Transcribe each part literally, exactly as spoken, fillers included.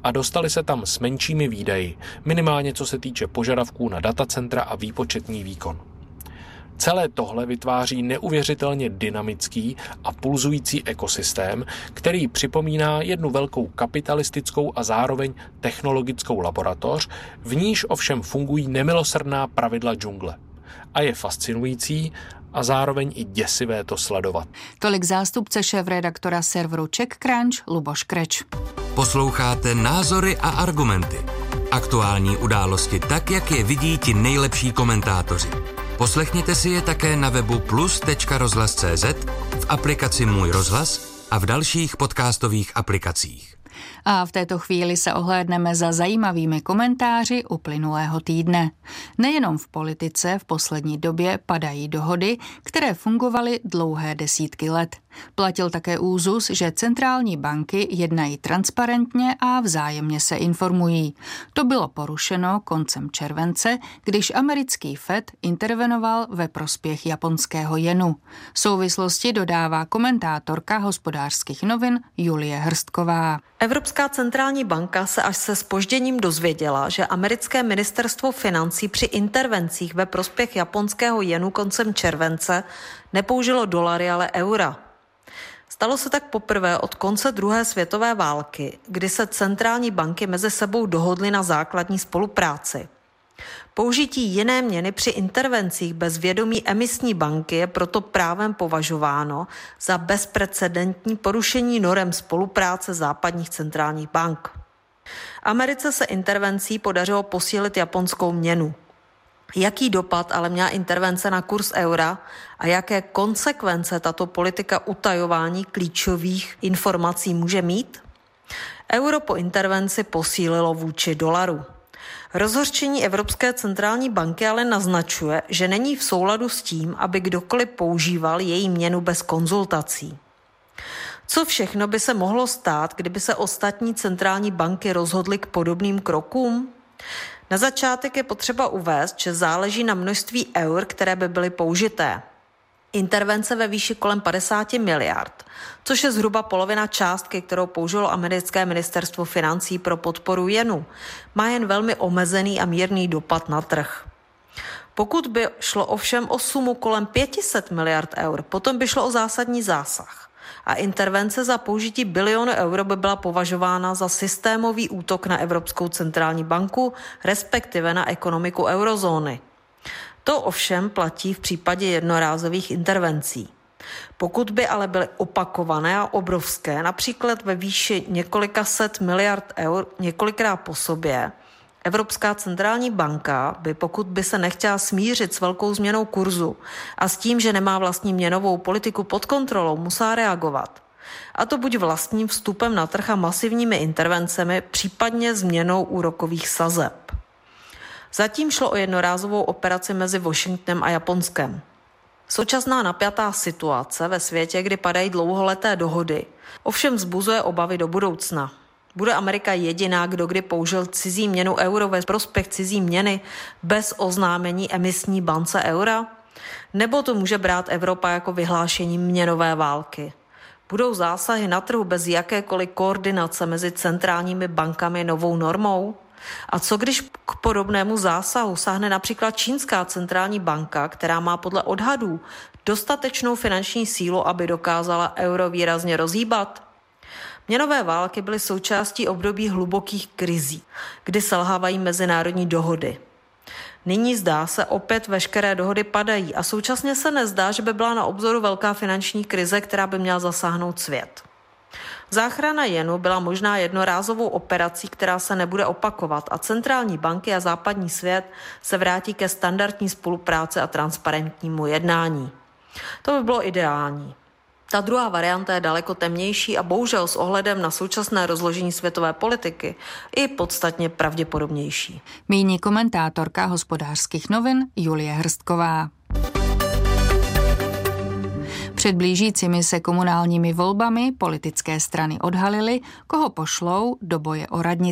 a dostali se tam s menšími výdaji, minimálně co se týče požadavků na datacentra a výpočetní výkon. Celé tohle vytváří neuvěřitelně dynamický a pulzující ekosystém, který připomíná jednu velkou kapitalistickou a zároveň technologickou laboratoř, v níž ovšem fungují nemilosrdná pravidla džungle. A je fascinující a zároveň i děsivé to sledovat. Tolik zástupce šéfredaktora serveru CzechCrunch Luboš Kreč. Posloucháte Názory a argumenty. Aktuální události tak, jak je vidí ti nejlepší komentátoři. Poslechněte si je také na webu plus tečka rozhlas tečka cé zet, v aplikaci Můj rozhlas a v dalších podcastových aplikacích. A v této chvíli se ohlédneme za zajímavými komentáři uplynulého týdne. Nejenom v politice v poslední době padají dohody, které fungovaly dlouhé desítky let. Platil také úzus, že centrální banky jednají transparentně a vzájemně se informují. To bylo porušeno koncem července, když americký Fed intervenoval ve prospěch japonského jenu. Souvislosti dodává komentátorka Hospodářských novin Julie Hrstková. Evropská centrální banka se až se zpožděním dozvěděla, že americké ministerstvo financí při intervencích ve prospěch japonského jenu koncem července nepoužilo dolary, ale eura. Stalo se tak poprvé od konce druhé světové války, kdy se centrální banky mezi sebou dohodly na základní spolupráci. Použití jiné měny při intervencích bez vědomí emisní banky je proto právem považováno za bezprecedentní porušení norem spolupráce západních centrálních bank. Americe se intervencí podařilo posílit japonskou měnu. Jaký dopad ale měla intervence na kurz eura a jaké konsekvence tato politika utajování klíčových informací může mít? Euro po intervenci posílilo vůči dolaru. Rozhořčení Evropské centrální banky ale naznačuje, že není v souladu s tím, aby kdokoliv používal její měnu bez konzultací. Co všechno by se mohlo stát, kdyby se ostatní centrální banky rozhodly k podobným krokům? Na začátek je potřeba uvést, že záleží na množství eur, které by byly použité. Intervence ve výši kolem padesát miliard, což je zhruba polovina částky, kterou použilo americké ministerstvo financí pro podporu jenu, má jen velmi omezený a mírný dopad na trh. Pokud by šlo ovšem o sumu kolem pět set miliard eur, potom by šlo o zásadní zásah. A intervence za použití bilionu euro by byla považována za systémový útok na Evropskou centrální banku, respektive na ekonomiku eurozóny. To ovšem platí v případě jednorázových intervencí. Pokud by ale byly opakované a obrovské, například ve výši několika set miliard eur několikrát po sobě, Evropská centrální banka by, pokud by se nechtěla smířit s velkou změnou kurzu a s tím, že nemá vlastní měnovou politiku pod kontrolou, musela reagovat. A to buď vlastním vstupem na trh a masivními intervencemi, případně změnou úrokových sazeb. Zatím šlo o jednorázovou operaci mezi Washingtonem a Japonskem. Současná napjatá situace ve světě, kdy padají dlouholeté dohody, ovšem vzbuzuje obavy do budoucna. Bude Amerika jediná, kdo kdy použil cizí měnu euro ve prospěch cizí měny bez oznámení emisní bance eura? Nebo to může brát Evropa jako vyhlášení měnové války? Budou zásahy na trhu bez jakékoliv koordinace mezi centrálními bankami novou normou? A co když k podobnému zásahu sáhne například čínská centrální banka, která má podle odhadů dostatečnou finanční sílu, aby dokázala euro výrazně rozhýbat? Měnové války byly součástí období hlubokých krizí, kdy selhávají mezinárodní dohody. Nyní zdá se opět veškeré dohody padají a současně se nezdá, že by byla na obzoru velká finanční krize, která by měla zasáhnout svět. Záchrana jenu byla možná jednorázovou operací, která se nebude opakovat a centrální banky a západní svět se vrátí ke standardní spolupráci a transparentnímu jednání. To by bylo ideální. Ta druhá varianta je daleko temnější a bohužel s ohledem na současné rozložení světové politiky i podstatně pravděpodobnější. Míní komentátorka Hospodářských novin Julie Hrstková. Před blížícími se komunálními volbami politické strany odhalily, koho pošlou do boje o radnice.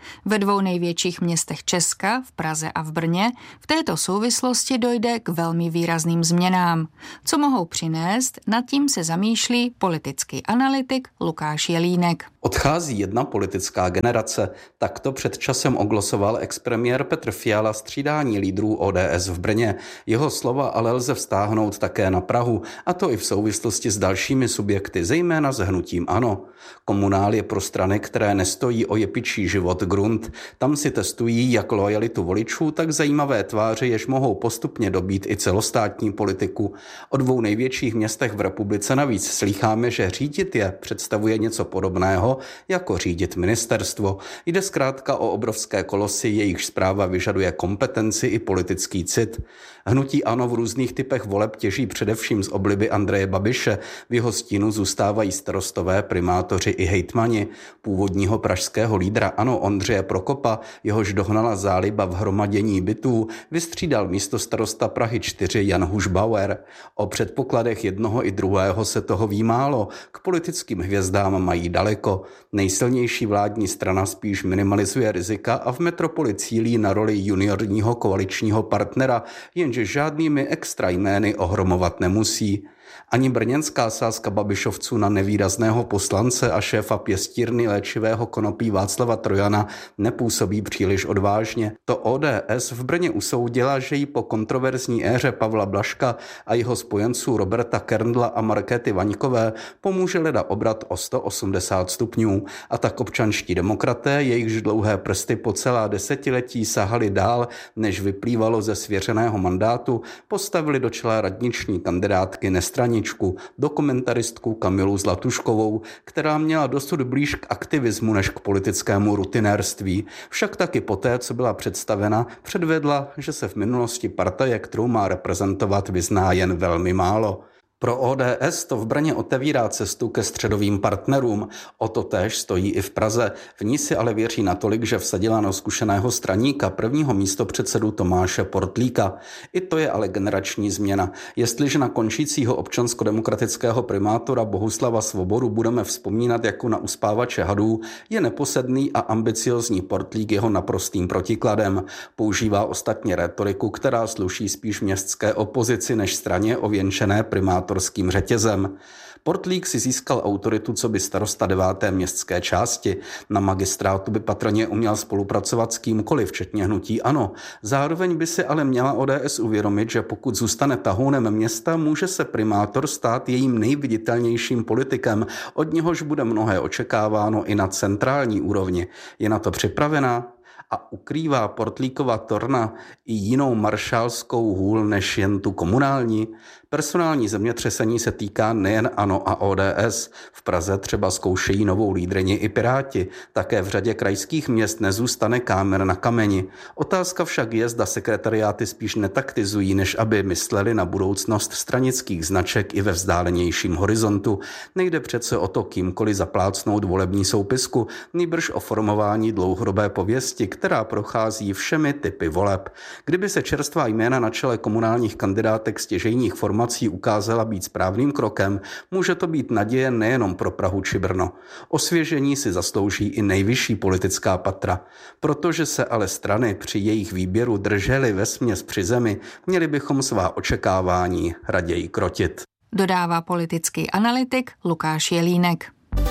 Ve dvou největších městech Česka, v Praze a v Brně, v této souvislosti dojde k velmi výrazným změnám. Co mohou přinést, nad tím se zamýšlí politický analytik Lukáš Jelínek. Odchází jedna politická generace, takto před časem oglosoval expremiér Petr Fiala střídání lídrů O D S v Brně. Jeho slova ale lze vztáhnout také na Prahu, a to i v souvislosti s dalšími subjekty, zejména s hnutím ANO. Komunál je pro strany, které nestojí o jepičí život grunt. Tam si testují jak lojalitu voličů, tak zajímavé tváře, jež mohou postupně dobít i celostátní politiku. O dvou největších městech v republice navíc slýcháme, že řídit je představuje něco podobného jako řídit ministerstvo. Jde zkrátka o obrovské kolosy, jejichž správa vyžaduje kompetenci i politický cit. Hnutí ANO v různých typech voleb těží především z obliby Andreje Babiše. V jeho stínu zůstávají starostové, primátoři i hejtmani. Původního pražského lídra ANO Ondřeje Prokopa, jehož dohnala záliba v hromadění bytů, vystřídal místostarosta Prahy čtyři Jan Hušbauer. O předpokladech jednoho i druhého se toho ví málo. K politickým hvězdám mají daleko. Nejsilnější vládní strana spíš minimalizuje rizika a v metropoli cílí na roli juniorního koaličního partnera, jenže žádnými extra jmény ohromovat nemusí. Ani brněnská sázka Babišovců na nevýrazného poslance a šéfa pěstírny léčivého konopí Václava Trojana nepůsobí příliš odvážně. To O D S v Brně usoudila, že jí po kontroverzní éře Pavla Blažka a jeho spojenců Roberta Kerndla a Markéty Vaňkové pomůže leda obrat o sto osmdesát stupňů. A tak občanští demokraté, jejichž dlouhé prsty po celá desetiletí sahali dál, než vyplývalo ze svěřeného mandátu, postavili do čela radniční kandidátky nestraničku, dokumentaristku Kamilu Zlatuškovou, která měla dosud blíž k aktivismu než k politickému rutinérství. Však taky poté, co byla představena, předvedla, že se v minulosti partaje, kterou má reprezentovat, vyzná jen velmi málo. Pro O D S to v Brně otevírá cestu ke středovým partnerům. O to též stojí i v Praze. V ní si ale věří natolik, že vsadila na zkušeného straníka, prvního místopředsedu Tomáše Portlíka. I to je ale generační změna. Jestliže na končícího občansko-demokratického primátora Bohuslava Svobodu budeme vzpomínat jako na uspávače hadů, je neposedný a ambiciozní Portlík jeho naprostým protikladem. Používá ostatně rétoriku, která sluší spíš městské opozici než straně ověnčené primátor řetězem. Portlík si získal autoritu coby starosta deváté městské části. Na magistrátu by patrně uměl spolupracovat s kýmkoliv, včetně hnutí ANO. Zároveň by si ale měla O D S uvědomit, že pokud zůstane tahounem města, může se primátor stát jejím nejviditelnějším politikem, od něhož bude mnohé očekáváno i na centrální úrovni. Je na to připravená? A ukrývá Portlíkova torna i jinou maršálskou hůl než jen tu komunální? Personální zemětřesení se týká nejen ANO a O D S. V Praze třeba zkoušejí novou lídryni i Piráti. Také v řadě krajských měst nezůstane kámen na kameni. Otázka však je, zda sekretariáty spíš netaktizují, než aby mysleli na budoucnost stranických značek i ve vzdálenějším horizontu. Nejde přece o to kýmkoliv zaplácnout volební soupisku, nýbrž o formování dlouhodobé pověsti, která prochází všemi typy voleb. Kdyby se čerstvá jména na čele komunálních kandidátek stěžejních formací ukázala být správným krokem, může to být naděje nejenom pro Prahu či Brno. Osvěžení si zaslouží i nejvyšší politická patra. Protože se ale strany při jejich výběru držely vesměs při zemi, měli bychom svá očekávání raději krotit. Dodává politický analytik Lukáš Jelínek.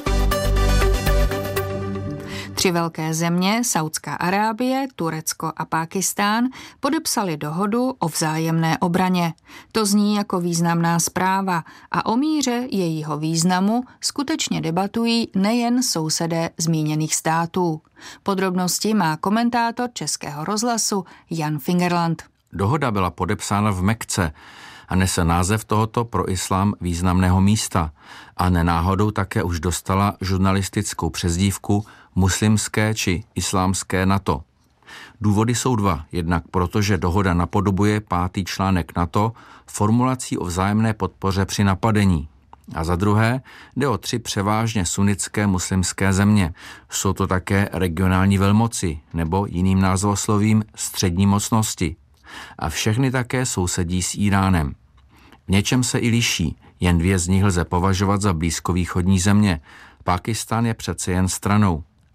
Tři velké země, Saudská Arábie, Turecko a Pákistán, podepsali dohodu o vzájemné obraně. To zní jako významná zpráva a o míře jejího významu skutečně debatují nejen sousedé zmíněných států. Podrobnosti má komentátor Českého rozhlasu Jan Fingerland. Dohoda byla podepsána v Mekce a nese název tohoto pro islám významného místa a nenáhodou také už dostala žurnalistickou přezdívku muslimské či islámské NATO. Důvody jsou dva, jednak proto, že dohoda napodobuje pátý článek NATO formulací o vzájemné podpoře při napadení. A za druhé jde o tři převážně sunnické muslimské země. Jsou to také regionální velmoci nebo jiným názvoslovím střední mocnosti. A všechny také sousedí s Íránem. V něčem se i liší, jen dvě z nich lze považovat za blízkovýchodní země. Pákistán je přece jen stranou.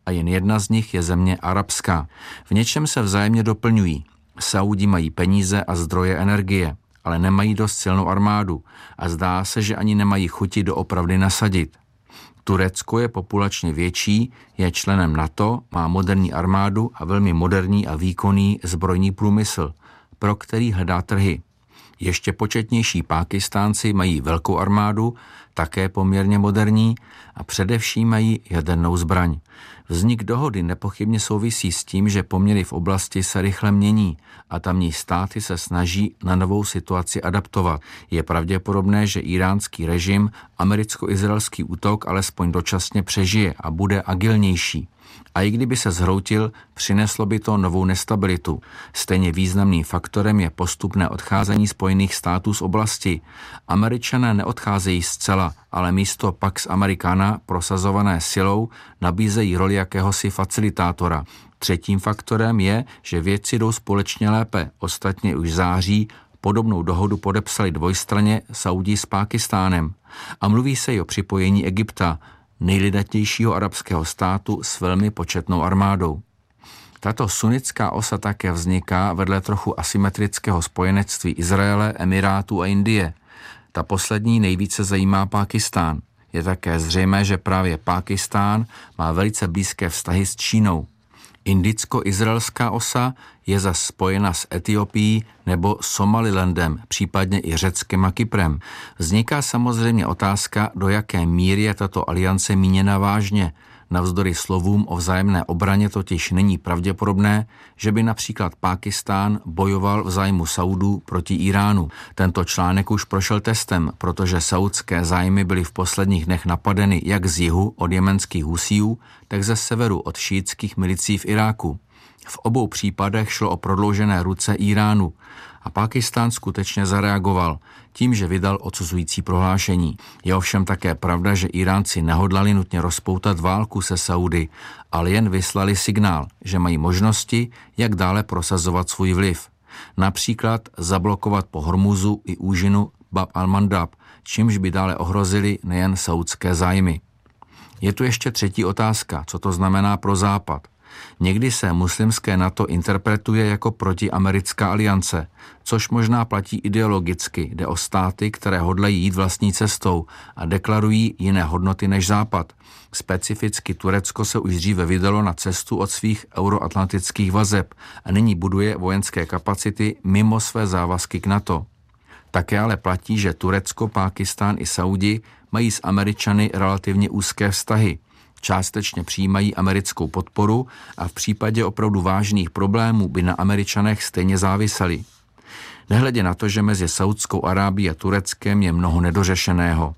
a jen jedna z nich je země arabská. V něčem se vzájemně doplňují. Saudi mají peníze a zdroje energie, ale nemají dost silnou armádu a zdá se, že ani nemají chuti doopravdy nasadit. Turecko je populačně větší, je členem NATO, má moderní armádu a velmi moderní a výkonný zbrojní průmysl, pro který hledá trhy. Ještě početnější Pákistánci mají velkou armádu, také poměrně moderní a především mají jadernou zbraň. Vznik dohody nepochybně souvisí s tím, že poměry v oblasti se rychle mění a tamní státy se snaží na novou situaci adaptovat. Je pravděpodobné, že iránský režim americko-izraelský útok alespoň dočasně přežije a bude agilnější. A i kdyby se zhroutil, přineslo by to novou nestabilitu. Stejně významným faktorem je postupné odcházení Spojených států z oblasti. Američané neodcházejí zcela, ale místo Pax Americana, prosazované silou, nabízejí roli jakéhosi facilitátora. Třetím faktorem je, že věci jdou společně lépe. Ostatně už v září podobnou dohodu podepsali dvojstranně Saudi s Pákistánem. A mluví se i o připojení Egypta, nejlidatějšího arabského státu s velmi početnou armádou. Tato sunnická osa také vzniká vedle trochu asymetrického spojenectví Izraele, Emirátů a Indie. Ta poslední nejvíce zajímá Pákistán. Je také zřejmé, že právě Pákistán má velice blízké vztahy s Čínou. Indicko-izraelská osa je zas spojena s Etiopií nebo Somalilandem, případně i Řeckem a Kyprem. Vzniká samozřejmě otázka, do jaké míry je tato aliance míněna vážně. Navzdory slovům o vzájemné obraně totiž není pravděpodobné, že by například Pákistán bojoval v zájmu Saudů proti Iránu. Tento článek už prošel testem, protože saudské zájmy byly v posledních dnech napadeny jak z jihu od jemenských Husíů, tak ze severu od šíitských milicí v Iráku. V obou případech šlo o prodloužené ruce Iránu a Pákistán skutečně zareagoval tím, že vydal odsuzující prohlášení. Je ovšem také pravda, že Iránci nehodlali nutně rozpoutat válku se Saudy, ale jen vyslali signál, že mají možnosti, jak dále prosazovat svůj vliv. Například zablokovat po Hormuzu i úžinu Bab al-Mandab, čímž by dále ohrozili nejen saudské zájmy. Je tu ještě třetí otázka, co to znamená pro Západ. Někdy se muslimské NATO interpretuje jako protiamerická aliance, což možná platí ideologicky, jde o státy, které hodlají jít vlastní cestou a deklarují jiné hodnoty než Západ. Specificky Turecko se už dříve vydalo na cestu od svých euroatlantických vazeb a nyní buduje vojenské kapacity mimo své závazky k NATO. Také ale platí, že Turecko, Pákistán i Saudi mají s Američany relativně úzké vztahy. Částečně přijímají americkou podporu a v případě opravdu vážných problémů by na Američanech stejně záviseli. Nehledě na to, že mezi Saudskou Arábií a Tureckem je mnoho nedořešeného.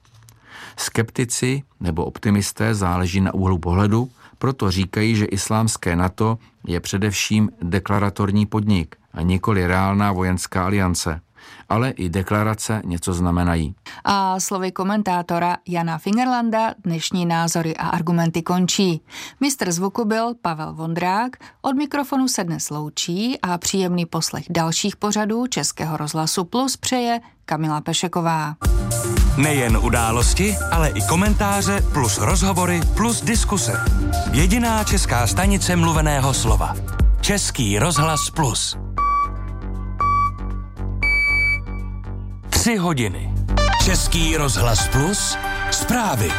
Skeptici nebo optimisté, záleží na úhlu pohledu, proto říkají, že islámské NATO je především deklaratorní podnik a nikoli reálná vojenská aliance. Ale i deklarace něco znamenají. A slovy komentátora Jana Fingerlanda dnešní názory a argumenty končí. Mistr zvuku byl Pavel Vondrák, od mikrofonu se dnes loučí a příjemný poslech dalších pořadů Českého rozhlasu Plus přeje Kamila Pešeková. Nejen události, ale i komentáře plus rozhovory plus diskuse. Jediná česká stanice mluveného slova. Český rozhlas Plus. Tři hodiny. Český rozhlas Plus. Zprávy.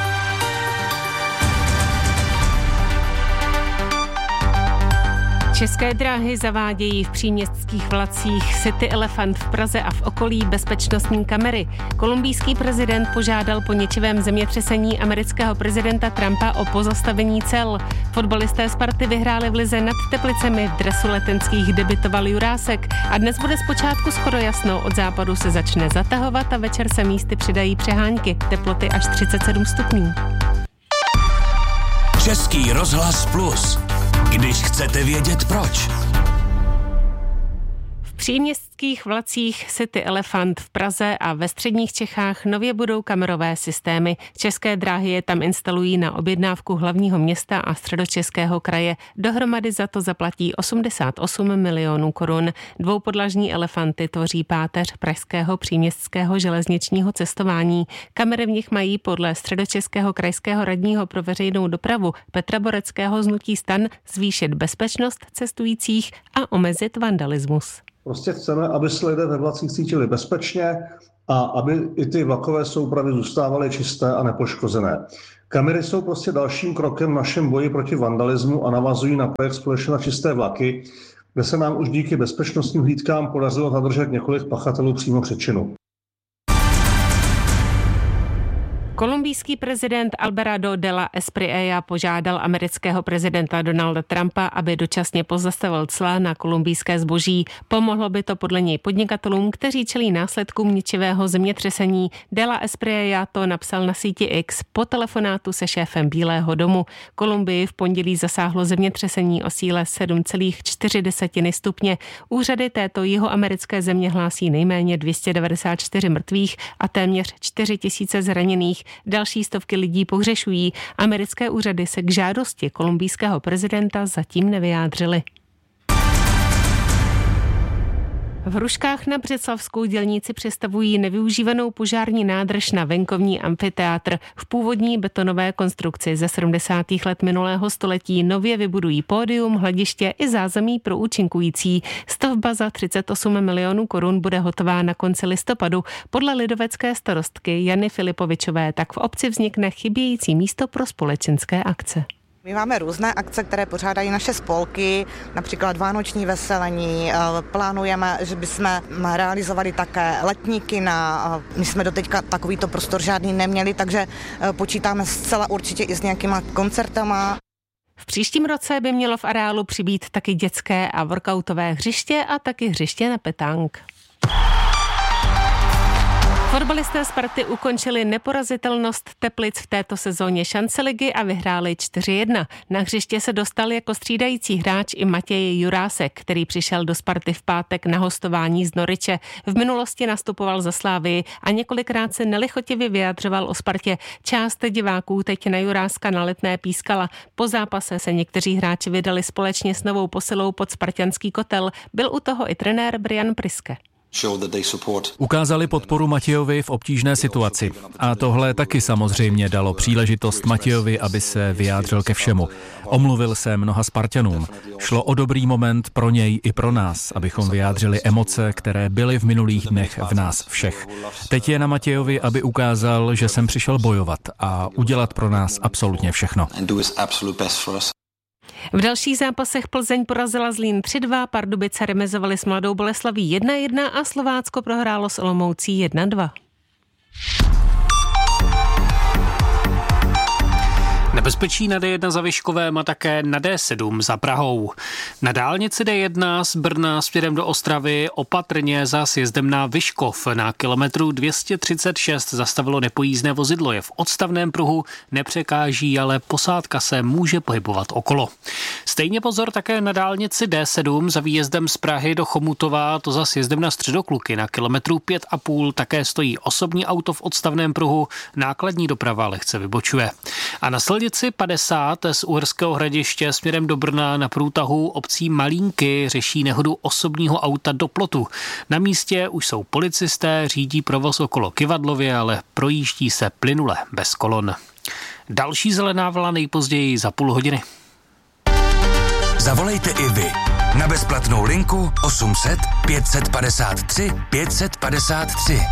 České dráhy zavádějí v příměstských vlacích City Elephant v Praze a v okolí bezpečnostní kamery. Kolumbijský prezident požádal po ničivém zemětřesení amerického prezidenta Trumpa o pozastavení cel. Fotbalisté Sparty vyhráli v lize nad Teplicemi, v dresu letenských debitoval Jurásek a dnes bude zpočátku skoro jasno, od západu se začne zatahovat a večer se místy přidají přehánky, teploty až třicet sedm stupňů. Český rozhlas Plus. Když chcete vědět proč. příměstských vlacích City Elephant v Praze a ve středních Čechách nově budou kamerové systémy. České dráhy je tam instalují na objednávku hlavního města a Středočeského kraje. Dohromady za to zaplatí osmdesát osm milionů korun. Dvoupodlažní elefanty tvoří páteř pražského příměstského železničního cestování. Kamery v nich mají podle Středočeského krajského radního pro veřejnou dopravu Petra Boreckého z hnutí STAN zvýšit bezpečnost cestujících a omezit vandalismus. Prostě chceme, aby se lidé ve vlacích cítili bezpečně a aby i ty vlakové soupravy zůstávaly čisté a nepoškozené. Kamery jsou prostě dalším krokem v našem boji proti vandalismu a navazují na projekt Společně na čisté vlaky, kde se nám už díky bezpečnostním hlídkám podařilo zadržet několik pachatelů přímo při činu. Kolumbijský prezident Alvarado de la Espriella požádal amerického prezidenta Donalda Trumpa, aby dočasně pozastavil cla na kolumbijské zboží. Pomohlo by to podle něj podnikatelům, kteří čelí následkům ničivého zemětřesení. De la Espriella to napsal na síti X po telefonátu se šéfem Bílého domu. Kolumbii v pondělí zasáhlo zemětřesení o síle sedm celá čtyři stupně. Úřady této jihoamerické země hlásí nejméně dvě stě devadesát čtyři mrtvých a téměř čtyři tisíce zraněných. Další stovky lidí pohřešují. Americké úřady se k žádosti kolumbijského prezidenta zatím nevyjádřily. V Hruškách na Břeclavsku dělníci přestavují nevyužívanou požární nádrž na venkovní amfiteátr. V původní betonové konstrukci ze sedmdesátých let minulého století nově vybudují pódium, hlediště i zázemí pro účinkující. Stavba za třicet osm milionů korun bude hotová na konci listopadu. Podle lidovecké starostky Jany Filipovičové tak v obci vznikne chybějící místo pro společenské akce. My máme různé akce, které pořádají naše spolky, například vánoční veselení. Plánujeme, že bychom realizovali také letní kina. My jsme doteďka takovýto prostor žádný neměli, takže počítáme zcela určitě i s nějakýma koncertama. V příštím roce by mělo v areálu přibýt taky dětské a workoutové hřiště a taky hřiště na petánk. Fotbalisté Sparty ukončili neporazitelnost Teplic v této sezóně šance ligy a vyhráli čtyři jedna. Na hřiště se dostal jako střídající hráč i Matěj Jurásek, který přišel do Sparty v pátek na hostování z Noriče. V minulosti nastupoval za Slávii a několikrát se nelichotivě vyjadřoval o Spartě. Část diváků teď na Juráska na Letné pískala. Po zápase se někteří hráči vydali společně s novou posilou pod spartanský kotel. Byl u toho i trenér Brian Priske. Ukázali podporu Matějovi v obtížné situaci. A tohle taky samozřejmě dalo příležitost Matějovi, aby se vyjádřil ke všemu. Omluvil se mnoha Spartanům. Šlo o dobrý moment pro něj i pro nás, abychom vyjádřili emoce, které byly v minulých dnech v nás všech. Teď je na Matějovi, aby ukázal, že jsem přišel bojovat a udělat pro nás absolutně všechno. V dalších zápasech Plzeň porazila Zlín tři dva, Pardubice remizovali s Mladou Boleslaví jedna jedna a Slovácko prohrálo s Olomoucí jedna dva. Nebezpečí na D jedna za Vyškovém a také na D sedm za Prahou. Na dálnici D jedna z Brna směrem do Ostravy opatrně za sjezdem na Vyškov. Na kilometru dvě stě třicet šest zastavilo nepojízdné vozidlo. Je v odstavném pruhu, nepřekáží, ale posádka se může pohybovat okolo. Stejně pozor také na dálnici D sedm za výjezdem z Prahy do Chomutova, to za sjezdem na Středokluky. Na kilometru pět a půl také stojí osobní auto v odstavném pruhu, nákladní doprava lehce vybočuje. A na silnici padesát z Uherského Hradiště směrem do Brna na průtahu obcí Malínky řeší nehodu osobního auta do plotu. Na místě už jsou policisté, řídí provoz okolo Kyvadlově, ale projíždí se plynule bez kolon. Další zelená vlna nejpozději za půl hodiny. Zavolejte i vy na bezplatnou linku osm set pět set padesát tři pět set padesát tři.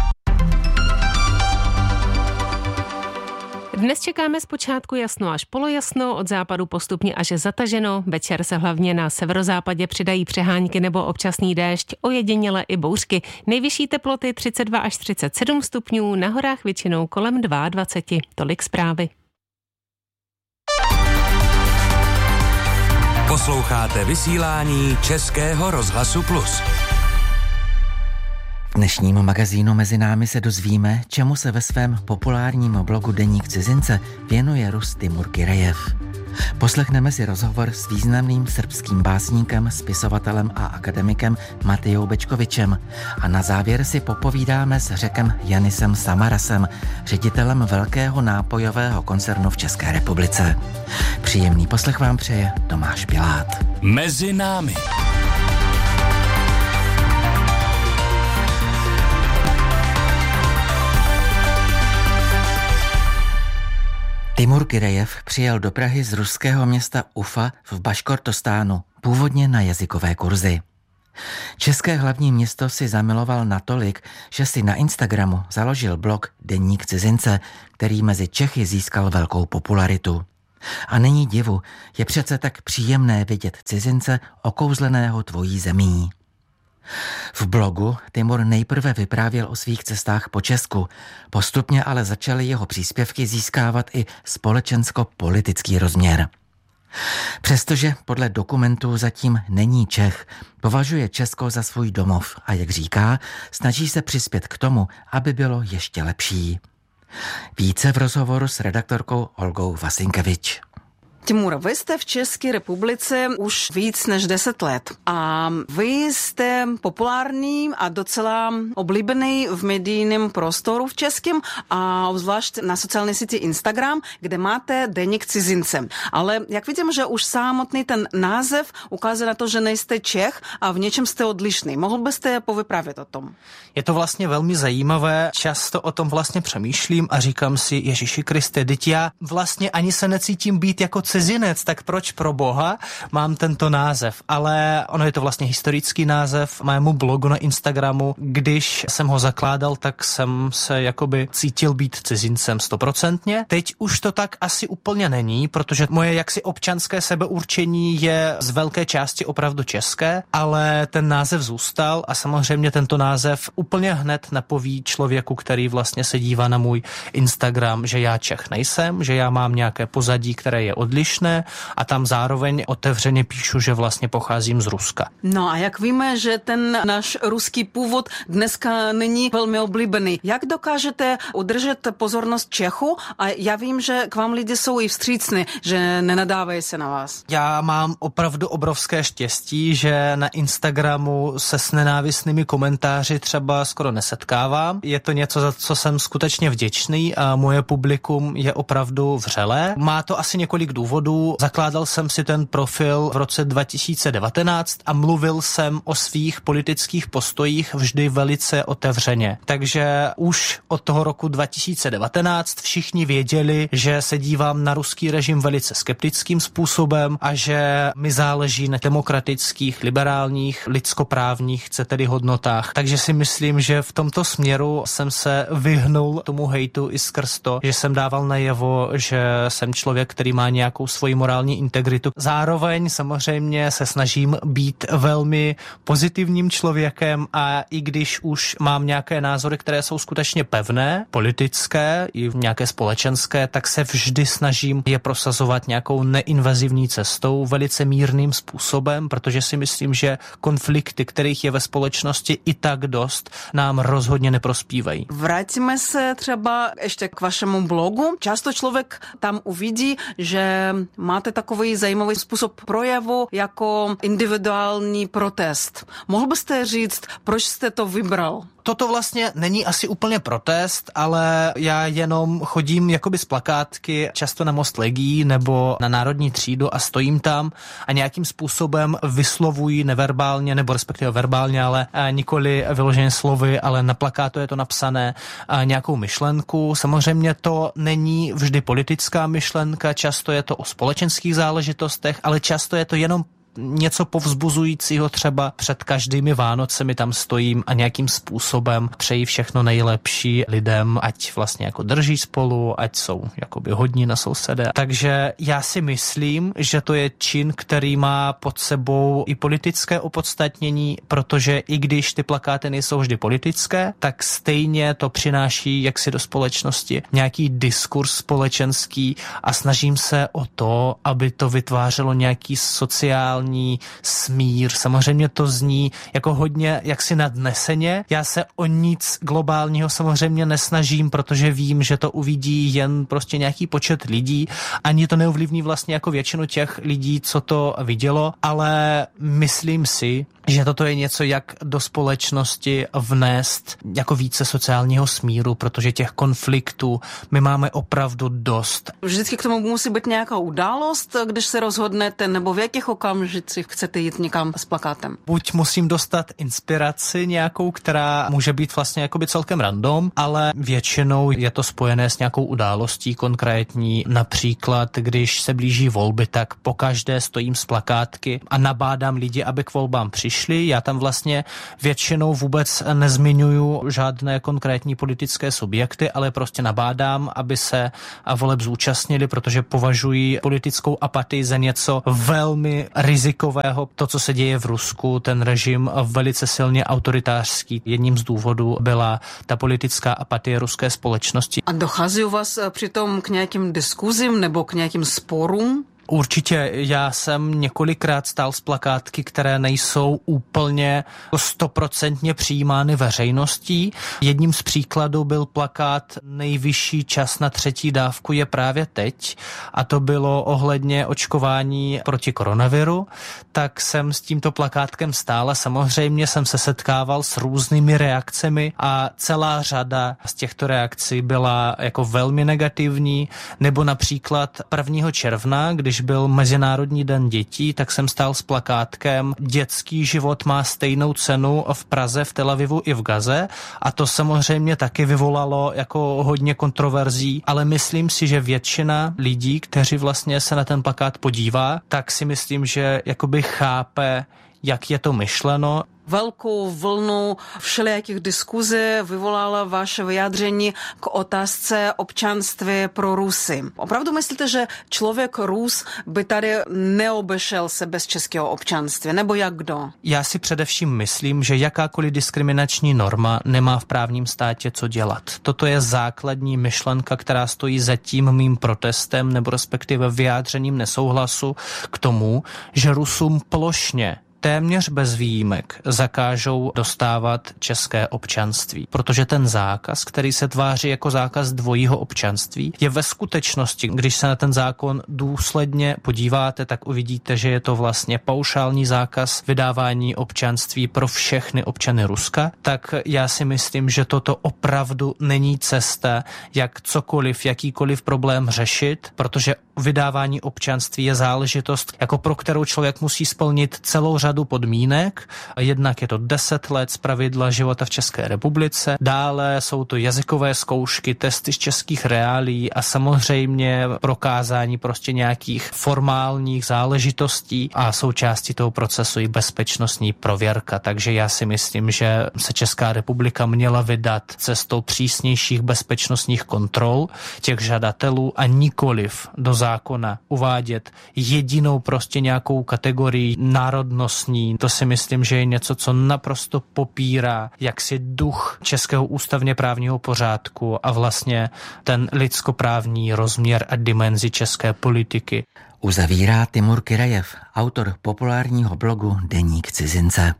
Dnes čekáme zpočátku jasno až polojasno, od západu postupně až zataženo. Večer se hlavně na severozápadě přidají přehánky nebo občasný déšť, ojediněle i bouřky. Nejvyšší teploty třicet dva až třicet sedm stupňů, na horách většinou kolem dvacet dva. Tolik zprávy. Posloucháte vysílání Českého rozhlasu Plus. V dnešním magazínu Mezi námi se dozvíme, čemu se ve svém populárním blogu Deník cizince věnuje Rusty Murkyrejev. Poslechneme si rozhovor s významným srbským básníkem, spisovatelem a akademikem Matejou Bečkovičem a na závěr si popovídáme s Řekem Janisem Samarasem, ředitelem velkého nápojového koncernu v České republice. Příjemný poslech vám přeje Tomáš Pilát. Mezi námi. Timur Kirejev přijel do Prahy z ruského města Ufa v Baškortostánu, původně na jazykové kurzy. České hlavní město si zamiloval natolik, že si na Instagramu založil blog Deník cizince, který mezi Čechy získal velkou popularitu. A není divu, je přece tak příjemné vidět cizince okouzleného tvojí zemí. V blogu Timur nejprve vyprávěl o svých cestách po Česku, postupně ale začaly jeho příspěvky získávat i společensko-politický rozměr. Přestože podle dokumentů zatím není Čech, považuje Česko za svůj domov a jak říká, snaží se přispět k tomu, aby bylo ještě lepší. Více v rozhovoru s redaktorkou Olgou Vasinkevič. Timur, vy jste v České republice už víc než deset let a vy jste populární a docela oblíbený v medijním prostoru v českém a zvlášť na sociální síti Instagram, kde máte Deník cizince. Ale jak vidím, že už samotný ten název ukazuje na to, že nejste Čech a v něčem jste odlišný. Mohl byste povyprávět o tom? Je to vlastně velmi zajímavé, často o tom vlastně přemýšlím a říkám si, Ježíši Kriste, teď já vlastně ani se necítím být jako cizinec, tak proč pro boha mám tento název? Ale ono je to vlastně historický název mému blogu na Instagramu. Když jsem ho zakládal, tak jsem se jakoby cítil být cizincem stoprocentně. Teď už to tak asi úplně není, protože moje jaksi občanské sebeurčení je z velké části opravdu české, ale ten název zůstal a samozřejmě tento název úplně hned napoví člověku, který vlastně se dívá na můj Instagram, že já Čech nejsem, že já mám nějaké pozadí, které je odlišné a tam zároveň otevřeně píšu, že vlastně pocházím z Ruska. No a jak víme, že ten náš ruský původ dneska není velmi oblíbený, jak dokážete udržet pozornost Čechu? A já vím, že k vám lidi jsou i vstřícní, že nenadávají se na vás. Já mám opravdu obrovské štěstí, že na Instagramu se s nenávistnými komentáři třeba skoro nesetkávám. Je to něco, za co jsem skutečně vděčný a moje publikum je opravdu vřelé. Má to asi několik důvodů. Zakládal jsem si ten profil v roce dva tisíce devatenáct a mluvil jsem o svých politických postojích vždy velice otevřeně. Takže už od toho roku dva tisíce devatenáct všichni věděli, že se dívám na ruský režim velice skeptickým způsobem a že mi záleží na demokratických, liberálních, lidskoprávních, chcete-li hodnotách. Takže si myslím, že v tomto směru jsem se vyhnul tomu hejtu i skrz to, že jsem dával najevo, že jsem člověk, který má nějakou svoji morální integritu. Zároveň samozřejmě se snažím být velmi pozitivním člověkem a i když už mám nějaké názory, které jsou skutečně pevné, politické i nějaké společenské, tak se vždy snažím je prosazovat nějakou neinvazivní cestou, velice mírným způsobem, protože si myslím, že konflikty, kterých je ve společnosti i tak dost, nám rozhodně neprospívají. Vrátíme se třeba ještě k vašemu blogu. Často člověk tam uvidí, že máte takový zajímavý způsob projevu jako individuální protest. Mohl byste říct, proč jste to vybral? Toto vlastně není asi úplně protest, ale já jenom chodím jakoby z plakátky často na Most Legií nebo na Národní třídu a stojím tam a nějakým způsobem vyslovuji neverbálně, nebo respektive verbálně, ale nikoli vyloženě slovy, ale na plakátu je to napsané nějakou myšlenku. Samozřejmě to není vždy politická myšlenka, často je to o společenských záležitostech, ale často je to jenom něco povzbuzujícího, třeba před každými Vánocemi tam stojím a nějakým způsobem přeji všechno nejlepší lidem, ať vlastně jako drží spolu, ať jsou jakoby hodní na sousede. Takže já si myslím, že to je čin, který má pod sebou i politické opodstatnění, protože i když ty plakáty nejsou vždy politické, tak stejně to přináší jaksi do společnosti nějaký diskurs společenský a snažím se o to, aby to vytvářelo nějaký sociální globální smír. Samozřejmě to zní jako hodně jaksi nadneseně. Já se o nic globálního samozřejmě nesnažím, protože vím, že to uvidí jen prostě nějaký počet lidí. Ani to neovlivní vlastně jako většinu těch lidí, co to vidělo, ale myslím si, že toto je něco, jak do společnosti vnést jako více sociálního smíru, protože těch konfliktů my máme opravdu dost. Vždycky k tomu musí být nějaká událost, když se rozhodnete, nebo v jakých okamžicích chcete jít někam s plakátem? Buď musím dostat inspiraci nějakou, která může být vlastně jakoby celkem random, ale většinou je to spojené s nějakou událostí konkrétní. Například, když se blíží volby, tak pokaždé stojím s plakátky a nabádám lidi, aby k volbám přišli. Já tam vlastně většinou vůbec nezmiňuju žádné konkrétní politické subjekty, ale prostě nabádám, aby se voleb zúčastnili, protože považují politickou apatii za něco velmi rizikového. To, co se děje v Rusku, ten režim velice silně autoritářský. Jedním z důvodů byla ta politická apatie ruské společnosti. A dochází u vás přitom k nějakým diskuzím nebo k nějakým sporům? Určitě, já jsem několikrát stál s plakátky, které nejsou úplně stoprocentně přijímány veřejností. Jedním z příkladů byl plakát Nejvyšší čas na třetí dávku je právě teď, a to bylo ohledně očkování proti koronaviru. Tak jsem s tímto plakátkem stál a samozřejmě jsem se setkával s různými reakcemi a celá řada z těchto reakcí byla jako velmi negativní, nebo například prvního června, když byl Mezinárodní den dětí, tak jsem stál s plakátkem Dětský život má stejnou cenu v Praze, v Tel Avivu i v Gaze, a to samozřejmě taky vyvolalo jako hodně kontroverzí, ale myslím si, že většina lidí, kteří vlastně se na ten plakát podívá, tak si myslím, že jakoby chápe, jak je to myšleno. Velkou vlnu všelijakých diskuzí vyvolala vaše vyjádření k otázce občanství pro Rusy. Opravdu myslíte, že člověk Rus by tady neobešel se bez českého občanství, nebo jak kdo? Já si především myslím, že jakákoliv diskriminační norma nemá v právním státě co dělat. Toto je základní myšlenka, která stojí za tím mým protestem nebo respektive vyjádřením nesouhlasu k tomu, že Rusům plošně téměř bez výjimek zakážou dostávat české občanství, protože ten zákaz, který se tváří jako zákaz dvojího občanství, je ve skutečnosti, když se na ten zákon důsledně podíváte, tak uvidíte, že je to vlastně paušální zákaz vydávání občanství pro všechny občany Ruska. Tak já si myslím, že toto opravdu není cesta, jak cokoliv, jakýkoliv problém řešit, protože vydávání občanství je záležitost, jako pro kterou člověk musí splnit celou řadu podmínek. Jednak je to deset let zpravidla života v České republice, dále jsou to jazykové zkoušky, testy z českých reálií a samozřejmě prokázání prostě nějakých formálních záležitostí a součástí toho procesu i bezpečnostní prověrka. Takže já si myslím, že se Česká republika měla vydat cestou přísnějších bezpečnostních kontrol těch žadatelů a nikoliv do zákona uvádět jedinou prostě nějakou kategorii národnostní. To si myslím, že je něco, co naprosto popírá jaksi duch českého ústavně právního pořádku a vlastně ten lidskoprávní rozměr a dimenzi české politiky. Uzavírá Timur Kyrejev, autor populárního blogu Deník cizince.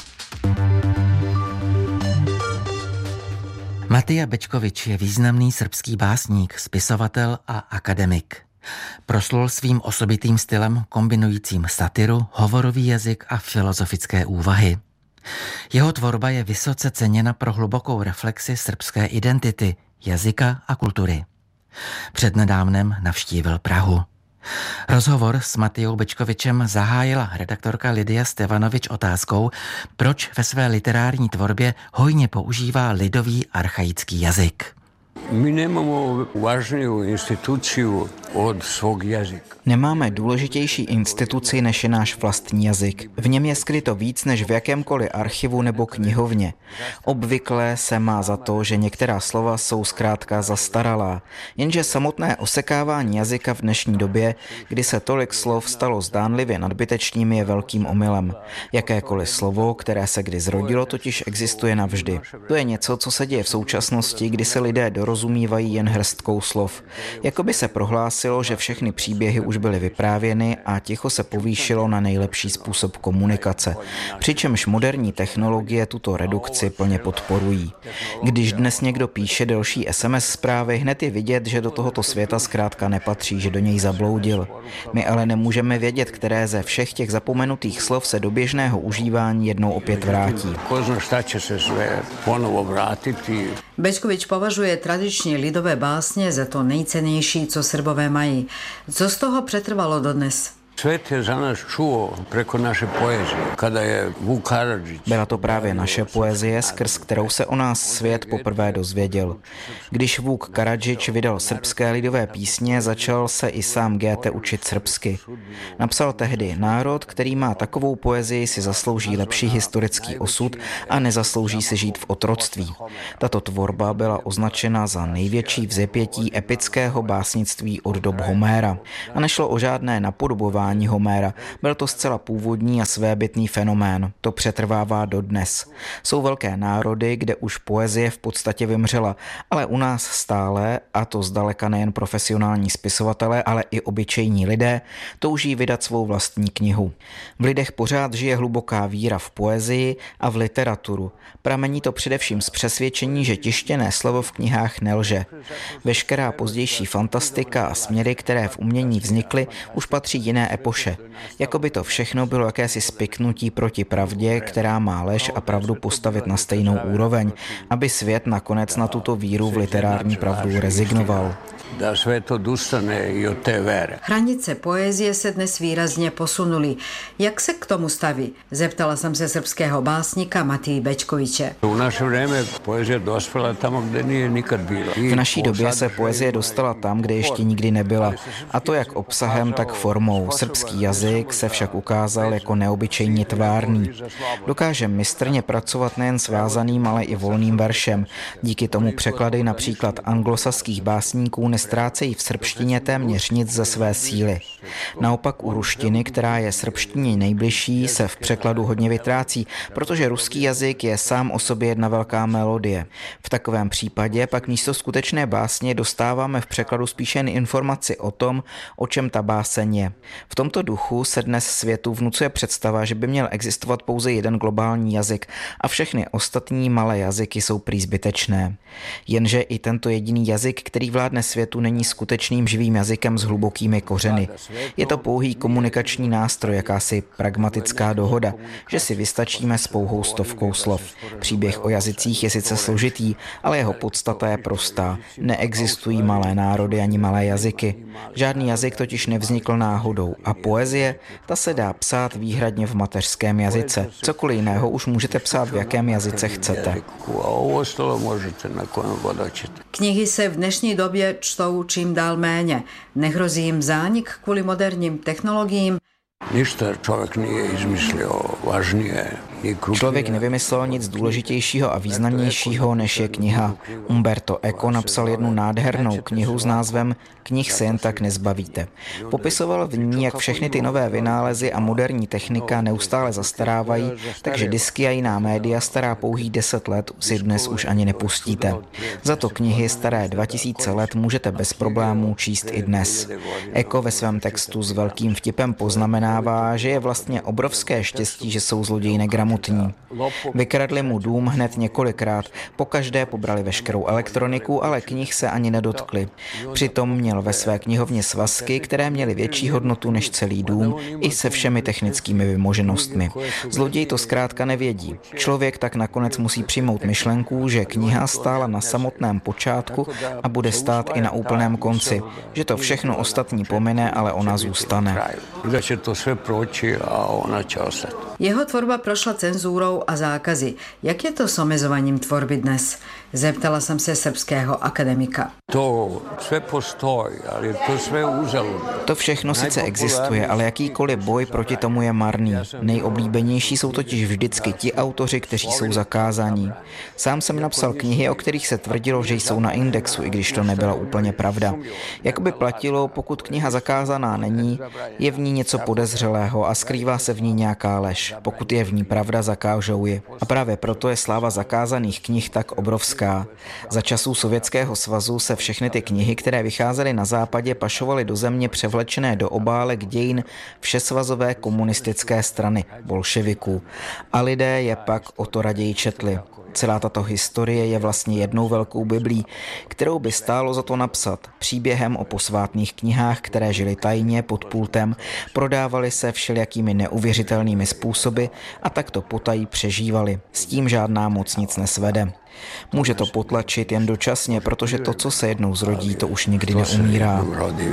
Matija Bečkovič je významný srbský básník, spisovatel a akademik. Proslul svým osobitým stylem kombinujícím satiru, hovorový jazyk a filozofické úvahy. Jeho tvorba je vysoce ceněna pro hlubokou reflexi srbské identity, jazyka a kultury. Přednedávnem navštívil Prahu. Rozhovor s Matijou Bečkovičem zahájila redaktorka Lidia Stevanovič otázkou, proč ve své literární tvorbě hojně používá lidový archaický jazyk. My nemáme vážnou instituci od svog jazyka. Nemáme důležitější instituci než je náš vlastní jazyk. V něm je skryto víc než v jakémkoliv archivu nebo knihovně. Obvykle se má za to, že některá slova jsou zkrátka zastaralá, jenže samotné osekávání jazyka v dnešní době, kdy se tolik slov stalo zdánlivě nadbytečným, je velkým omylem. Jakékoliv slovo, které se kdy zrodilo, totiž existuje navždy. To je něco, co se děje v současnosti, kdy se lidé do dorozumívají jen hrstkou slov. Jakoby se prohlásilo, že všechny příběhy už byly vyprávěny a ticho se povýšilo na nejlepší způsob komunikace. Přičemž moderní technologie tuto redukci plně podporují. Když dnes někdo píše delší es em es zprávy, hned je vidět, že do tohoto světa zkrátka nepatří, že do něj zabloudil. My ale nemůžeme vědět, které ze všech těch zapomenutých slov se do běžného užívání jednou opět vrátí. Bečković považuje tradičně lidové básně za to nejcennější, co Srbové mají. Co z toho přetrvalo dodnes? Svět je za nás čuo preko naše poezie, kada je Vuk Karadžić. Byla to právě naše poezie, skrz kterou se o nás svět poprvé dozvěděl. Když Vuk Karadžić vydal srbské lidové písně, začal se i sám Goethe učit srbsky. Napsal tehdy: národ, který má takovou poezii, si zaslouží lepší historický osud a nezaslouží si žít v otroctví. Tato tvorba byla označena za největší vzepětí epického básnictví od dob Homéra. A nešlo o žádné napodobování Homéra. Byl to zcela původní a svébytný fenomén. To přetrvává dodnes. Jsou velké národy, kde už poezie v podstatě vymřela, ale u nás stále, a to zdaleka nejen profesionální spisovatelé, ale i obyčejní lidé, touží vydat svou vlastní knihu. V lidech pořád žije hluboká víra v poezii a v literaturu. Pramení to především z přesvědčení, že tištěné slovo v knihách nelže. Veškerá pozdější fantastika a směry, které v umění vznikly, už patří jiné epoše. Jakoby to všechno bylo jakési spiknutí proti pravdě, která má lež a pravdu postavit na stejnou úroveň, aby svět nakonec na tuto víru v literární pravdu rezignoval. Da svět odustane i od té vére. Hranice poezie se dnes výrazně posunuly. Jak se k tomu staví? Zeptala jsem se srbského básníka Matiji Bečkoviče. U naše vreme poezie dospěla tam, kde nije nikad byla. V naší době se poezie dostala tam, kde ještě nikdy nebyla. A to jak obsahem, tak formou. Srbský jazyk se však ukázal jako neobyčejně tvárný. Dokáže mistrně pracovat nejen s vázaným, ale i volným veršem. Díky tomu překlady například anglosaských básníků nestrácejí v srbštině téměř nic ze své síly. Naopak u ruštiny, která je srbštině nejbližší, se v překladu hodně vytrácí, protože ruský jazyk je sám o sobě jedna velká melodie. V takovém případě pak místo skutečné básně dostáváme v překladu spíše jen informaci o tom, o čem ta báseň je. V tomto duchu se dnes světu vnucuje představa, že by měl existovat pouze jeden globální jazyk a všechny ostatní malé jazyky jsou prý zbytečné. Jenže i tento jediný jazyk, který vládne světu, není skutečným živým jazykem s hlubokými kořeny. Je to pouhý komunikační nástroj, jakási pragmatická dohoda, že si vystačíme s pouhou stovkou slov. Příběh o jazycích je sice složitý, ale jeho podstata je prostá. Neexistují malé národy ani malé jazyky. Žádný jazyk totiž nevznikl náhodou a poezie, ta se dá psát výhradně v mateřském jazyce. Cokoliv jiného už můžete psát v jakém jazyce chcete. Knihy se v dnešní době čtou čím dál méně. Nehrozí jim zánik kvůli moderním technologiím? Ništa člověk nije izmislio važnije. Člověk nevymyslel nic důležitějšího a významnějšího, než je kniha. Umberto Eco napsal jednu nádhernou knihu s názvem Knih se jen tak nezbavíte. Popisoval v ní, jak všechny ty nové vynálezy a moderní technika neustále zastarávají, takže disky a jiná média stará pouhých deset let si dnes už ani nepustíte. Za to knihy staré dva tisíce let můžete bez problémů číst i dnes. Eco ve svém textu s velkým vtipem poznamenává, že je vlastně obrovské štěstí, že jsou zloději negramotní. Vykradli mu dům hned několikrát, pokaždé pobrali veškerou elektroniku, ale knih se ani nedotkli. Přitom měl ve své knihovně svazky, které měly větší hodnotu než celý dům, i se všemi technickými vymoženostmi. Zloději to zkrátka nevědí. Člověk tak nakonec musí přijmout myšlenku, že kniha stála na samotném počátku a bude stát i na úplném konci, že to všechno ostatní pomine, ale ona zůstane. Jeho tvorba prošla cenzúrou a zákazy. Jak je to s omezovaním tvorby dnes? Zeptala jsem se srbského akademika. To sve postoji, ale to sve uzaludno. To všechno sice existuje, ale jakýkoliv boj proti tomu je marný. Nejoblíbenější jsou totiž vždycky ti autoři, kteří jsou zakázáni. Sám jsem napsal knihy, o kterých se tvrdilo, že jsou na indexu, i když to nebyla úplně pravda. Jak by platilo, pokud kniha zakázaná není, je v ní něco podezřelého a skrývá se v ní nějaká lež. Pokud je v ní pravda, zakážou ji. A právě proto je sláva zakázaných knih tak obrovská. Za časů Sovětského svazu se všechny ty knihy, které vycházely na západě, pašovaly do země převlečené do obálek dějin všesvazové komunistické strany, bolševiků. A lidé je pak o to raději četli. Celá tato historie je vlastně jednou velkou biblí, kterou by stálo za to napsat. Příběhem o posvátných knihách, které žily tajně pod pultem, prodávaly se všelijakými neuvěřitelnými způsoby a tak to potají přežívali. S tím žádná moc nic nesvede. Může to potlačit jen dočasně, protože to, co se jednou zrodí, to už nikdy neumírá.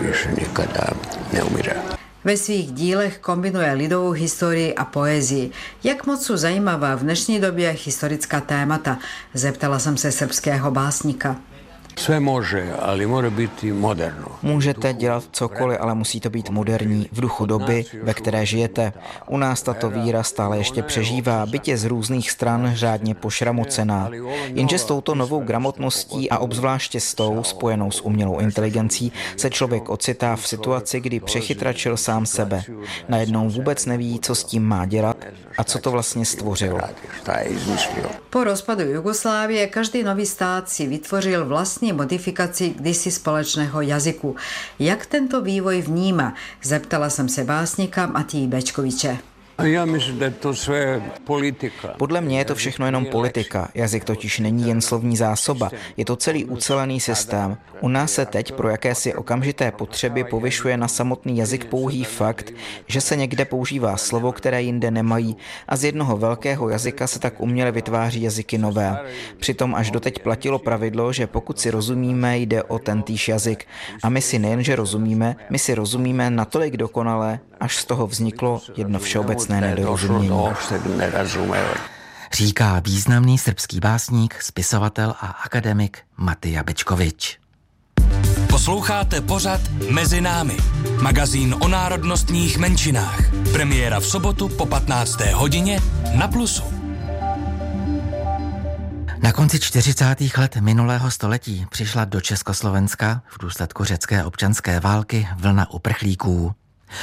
Ve svých dílech kombinuje lidovou historii a poezii. Jak moc jsou zajímavá v dnešní době historická témata? Zeptala jsem se srbského básníka. Sve može, ali mora biti moderno. Můžete dělat cokoliv, ale musí to být moderní, v duchu doby, ve které žijete. U nás tato víra stále ještě přežívá, byť je z různých stran řádně pošramocená. Jenže s touto novou gramotností a obzvláště s tou, spojenou s umělou inteligencí, se člověk ocitá v situaci, kdy přechytračil sám sebe. Najednou vůbec neví, co s tím má dělat a co to vlastně stvořil. Po rozpadu Jugoslávie každý nový stát si vytvořil vlastní modifikaci kdysi společného jazyku. Jak tento vývoj vníma? Zeptala jsem se básníka Matiji Bečkoviče. Já myslím, že to sve politika. Podle mě je to všechno jenom politika. Jazyk totiž není jen slovní zásoba. Je to celý ucelený systém. U nás se teď pro jakési okamžité potřeby povyšuje na samotný jazyk pouhý fakt, že se někde používá slovo, které jinde nemají, a z jednoho velkého jazyka se tak uměle vytváří jazyky nové. Přitom až doteď platilo pravidlo, že pokud si rozumíme, jde o tentýž jazyk. A my si nejenže rozumíme, my si rozumíme natolik dokonale, až z toho vzniklo jedno všeobecné nedorozumění. Říká významný srbský básník, spisovatel a akademik Matija Bečkovič. Posloucháte pořad Mezi námi, magazín o národnostních menšinách. Premiéra v sobotu po patnácté hodině na Plusu. Na konci čtyřicátých let minulého století přišla do Československa v důsledku řecké občanské války vlna uprchlíků.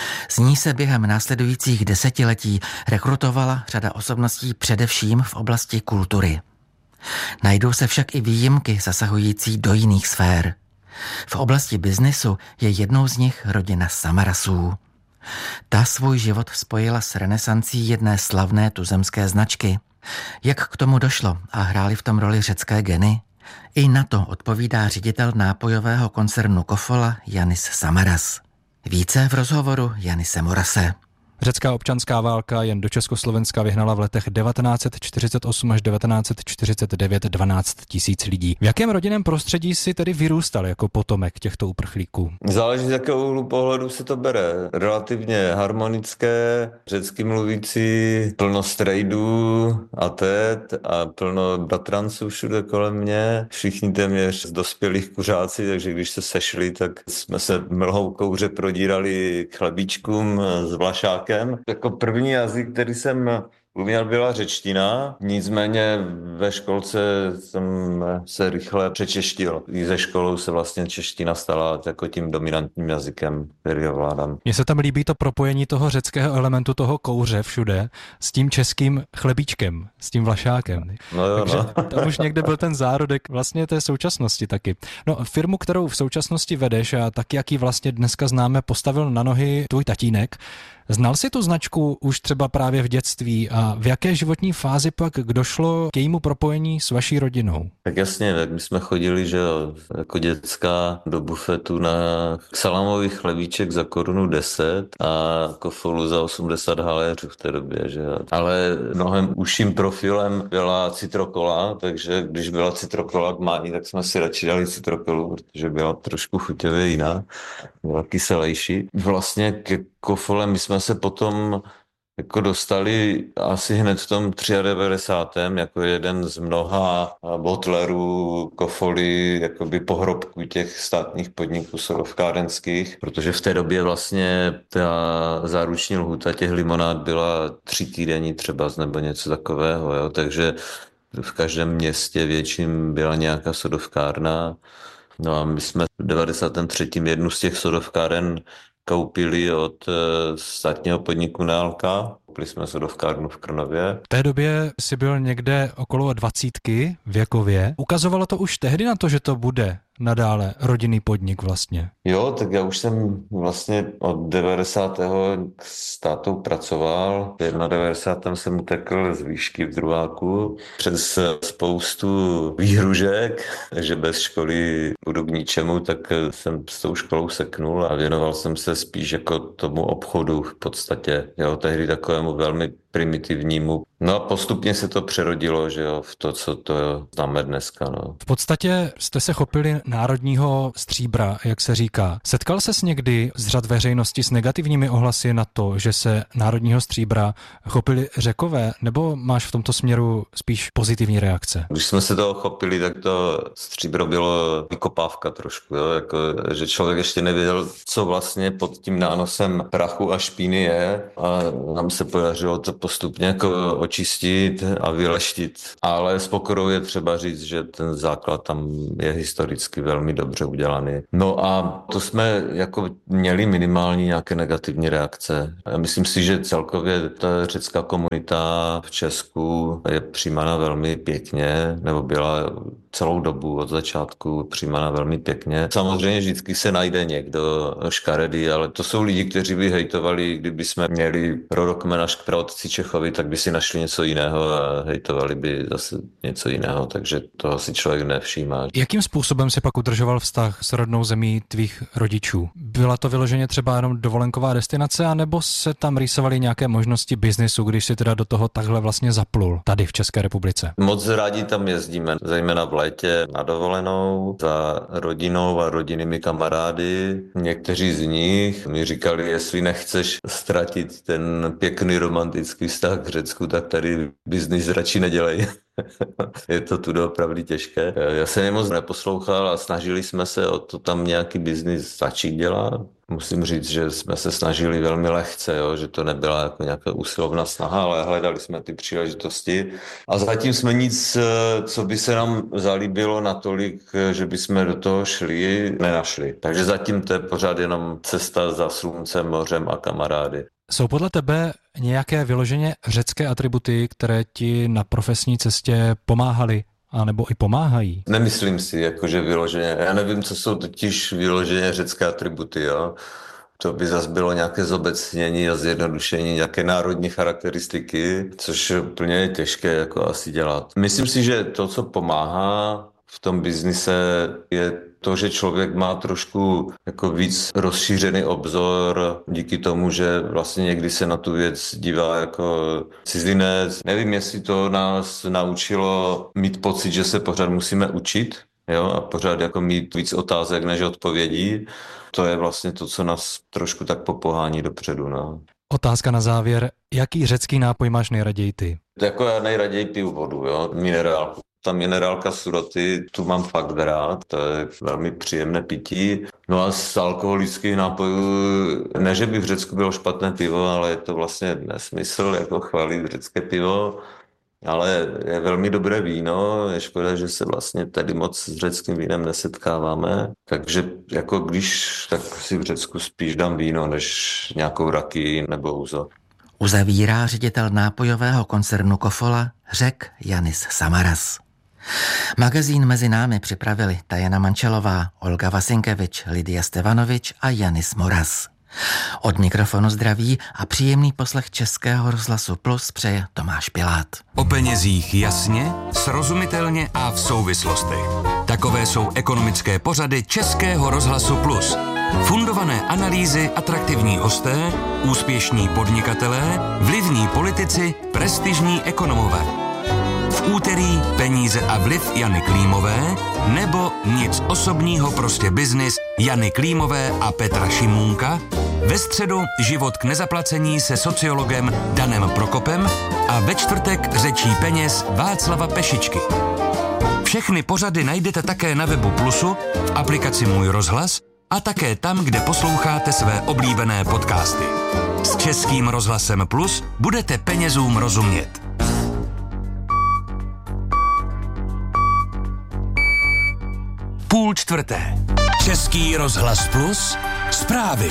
Z ní se během následujících desetiletí rekrutovala řada osobností především v oblasti kultury. Najdou se však i výjimky zasahující do jiných sfér. V oblasti biznesu je jednou z nich rodina Samarasů. Ta svůj život spojila s renesancí jedné slavné tuzemské značky. Jak k tomu došlo a hráli v tom roli řecké geny? I na to odpovídá ředitel nápojového koncernu Kofola Janis Samaras. Více v rozhovoru Janise Morase. Řecká občanská válka jen do Československa vyhnala v letech devatenáct set čtyřicet osm až devatenáct set čtyřicet devět dvanáct tisíc lidí. V jakém rodinném prostředí si tedy vyrůstal jako potomek těchto uprchlíků? Záleží, z jakého úhlu pohledu se to bere. Relativně harmonické, řecky mluvící, plno strejdů a tet a plno bratranců všude kolem mě. Všichni téměř z dospělých kuřáci, takže když se sešli, tak jsme se mlhou kouře prodírali k chlebíčkům s vlašákem. Jako první jazyk, který jsem uměl, byla řečtina, nicméně ve školce jsem se rychle přečeštil. I ze školou se vlastně čeština stala jako tím dominantním jazykem, který ovládám. Mně se tam líbí to propojení toho řeckého elementu, toho kouře všude, s tím českým chlebíčkem, s tím vlašákem. No jo, Takže no. tam už někde byl ten zárodek vlastně té současnosti taky. No, firmu, kterou v současnosti vedeš a tak, jak ji vlastně dneska známe, postavil na nohy tvůj tatínek. Znal jsi tu značku už třeba právě v dětství a v jaké životní fázi pak došlo k jejímu propojení s vaší rodinou? Tak jasně, tak my jsme chodili, že jako dětská do bufetu na salamový chlebíček za korunu deset a Kofolu za osmdesát haléřů v té době, že ale mnohem užším profilem byla citrokola, takže když byla citrokola k mání, tak jsme si radši dali citrokolu, protože byla trošku chuťově jiná, byla kyselejší. Vlastně ke Kofole my jsme se potom jako dostali asi hned v tom devadesátém třetím jako jeden z mnoha botlerů, kofolí, jakoby pohrobků těch státních podniků sodovkárenských, protože v té době vlastně ta záruční lhůta těch limonád byla tři týdení třeba nebo něco takového, jo? Takže v každém městě větším byla nějaká sodovkárna. No a my jsme v devadesátém třetím jednu z těch sodovkáren koupili od státního podniku Nealka. Koupili jsme sodovkárnu v Krnově. V té době si byl někde okolo dvacítky věkově. Ukazovalo to už tehdy na to, že to bude nadále rodinný podnik vlastně? Jo, tak já už jsem vlastně od devadesátého s tátou pracoval. V devadesátém prvním jsem utekl z výšky v druháku přes spoustu výhružek, že bez školy budu k ničemu, tak jsem s tou školou seknul a věnoval jsem se spíš jako tomu obchodu v podstatě. Jo, tehdy takovému velmi primitivnímu. No a postupně se to přerodilo, že jo, v to, co to známe dneska, no. V podstatě jste se chopili národního stříbra, jak se říká. Setkal ses někdy z řad veřejnosti s negativními ohlasy na to, že se národního stříbra chopili Řekové, nebo máš v tomto směru spíš pozitivní reakce? Když jsme se toho chopili, tak to stříbro bylo vykopávka trošku, jo, jako, že člověk ještě nevěděl, co vlastně pod tím nánosem prachu a špíny je a nám se podařilo to postupně jako očistit a vyleštit. Ale s pokorou je třeba říct, že ten základ tam je historicky velmi dobře udělaný. No a to jsme jako měli minimální nějaké negativní reakce. Myslím si, že celkově ta řecká komunita v Česku je přijímána velmi pěkně, nebo byla celou dobu od začátku přijímána velmi pěkně. Samozřejmě vždycky se najde někdo škaredý, ale to jsou lidi, kteří by hejtovali, kdyby jsme měli rodokmen až k praotci Čechovi, tak by si našli něco jiného a hejtovali by zase něco jiného, takže toho si člověk nevšímá. Jakým způsobem si pak udržoval vztah s rodnou zemí tvých rodičů? Byla to vyloženě třeba jenom dovolenková destinace, anebo se tam rýsovaly nějaké možnosti biznisu, když si teda do toho takhle vlastně zaplul tady v České republice? Moc rádi tam jezdíme, zejména v létě na dovolenou za rodinou a rodinnými kamarády. Někteří z nich mi říkali, jestli nechceš ztratit ten pěkný romantický vztah k Řecku, tak tady biznis radši nedělej. Je to tu doopravdy těžké. Já jsem je moc neposlouchal a snažili jsme se o to tam nějaký biznis začít dělat. Musím říct, že jsme se snažili velmi lehce, jo, že to nebyla jako nějaká usilovná snaha, ale hledali jsme ty příležitosti. A zatím jsme nic, co by se nám zalíbilo natolik, že bychom do toho šli, nenašli. Takže zatím to je pořád jenom cesta za sluncem, mořem a kamarády. Jsou podle tebe nějaké vyloženě řecké atributy, které ti na profesní cestě pomáhaly? A nebo i pomáhají? Nemyslím si, jakože vyloženě. Já nevím, co jsou totiž vyloženě řecké atributy, jo. To by zase bylo nějaké zobecnění a zjednodušení, nějaké národní charakteristiky, což úplně těžké jako asi dělat. Myslím si, že to, co pomáhá v tom biznise, je to, že člověk má trošku jako víc rozšířený obzor díky tomu, že vlastně někdy se na tu věc dívá jako cizinec. Nevím, jestli to nás naučilo mít pocit, že se pořád musíme učit, jo, a pořád jako mít víc otázek než odpovědí. To je vlastně to, co nás trošku tak popohání dopředu, no. Otázka na závěr. Jaký řecký nápoj máš nejraději ty? Jako já nejraději piju vodu, jo, minerálku. Ta minerálka Suroty, tu mám fakt rád, to je velmi příjemné pití. No a z alkoholických nápojů, ne, že by v Řecku bylo špatné pivo, ale je to vlastně nesmysl, jako chválit řecké pivo, ale je velmi dobré víno, je škoda, že se vlastně tady moc s řeckým vínem nesetkáváme, takže jako když, tak si v Řecku spíš dám víno, než nějakou rakii nebo úzo. Uzavírá ředitel nápojového koncernu Kofola Řek Janis Samaras. Magazín Mezi námi připravili Tajana Mančelová, Olga Vasinkevič, Lidia Stevanovič a Janis Moras. Od mikrofonu zdraví a příjemný poslech Českého rozhlasu Plus přeje Tomáš Pilát. O penězích jasně, srozumitelně a v souvislostech. Takové jsou ekonomické pořady Českého rozhlasu Plus. Fundované analýzy, atraktivní hosté, úspěšní podnikatelé, vlivní politici, prestižní ekonomové. V úterý Peníze a vliv Jany Klímové nebo Nic osobního, prostě biznis Jany Klímové a Petra Šimůnka. Ve středu život k nezaplacení se sociologem Danem Prokopem a ve čtvrtek řečí peněz Václava Pešičky. Všechny pořady najdete také na webu Plusu, v aplikaci Můj rozhlas a také tam, kde posloucháte své oblíbené podcasty. S Českým rozhlasem Plus budete penězům rozumět. Půl čtvrté. Český rozhlas Plus. Zprávy.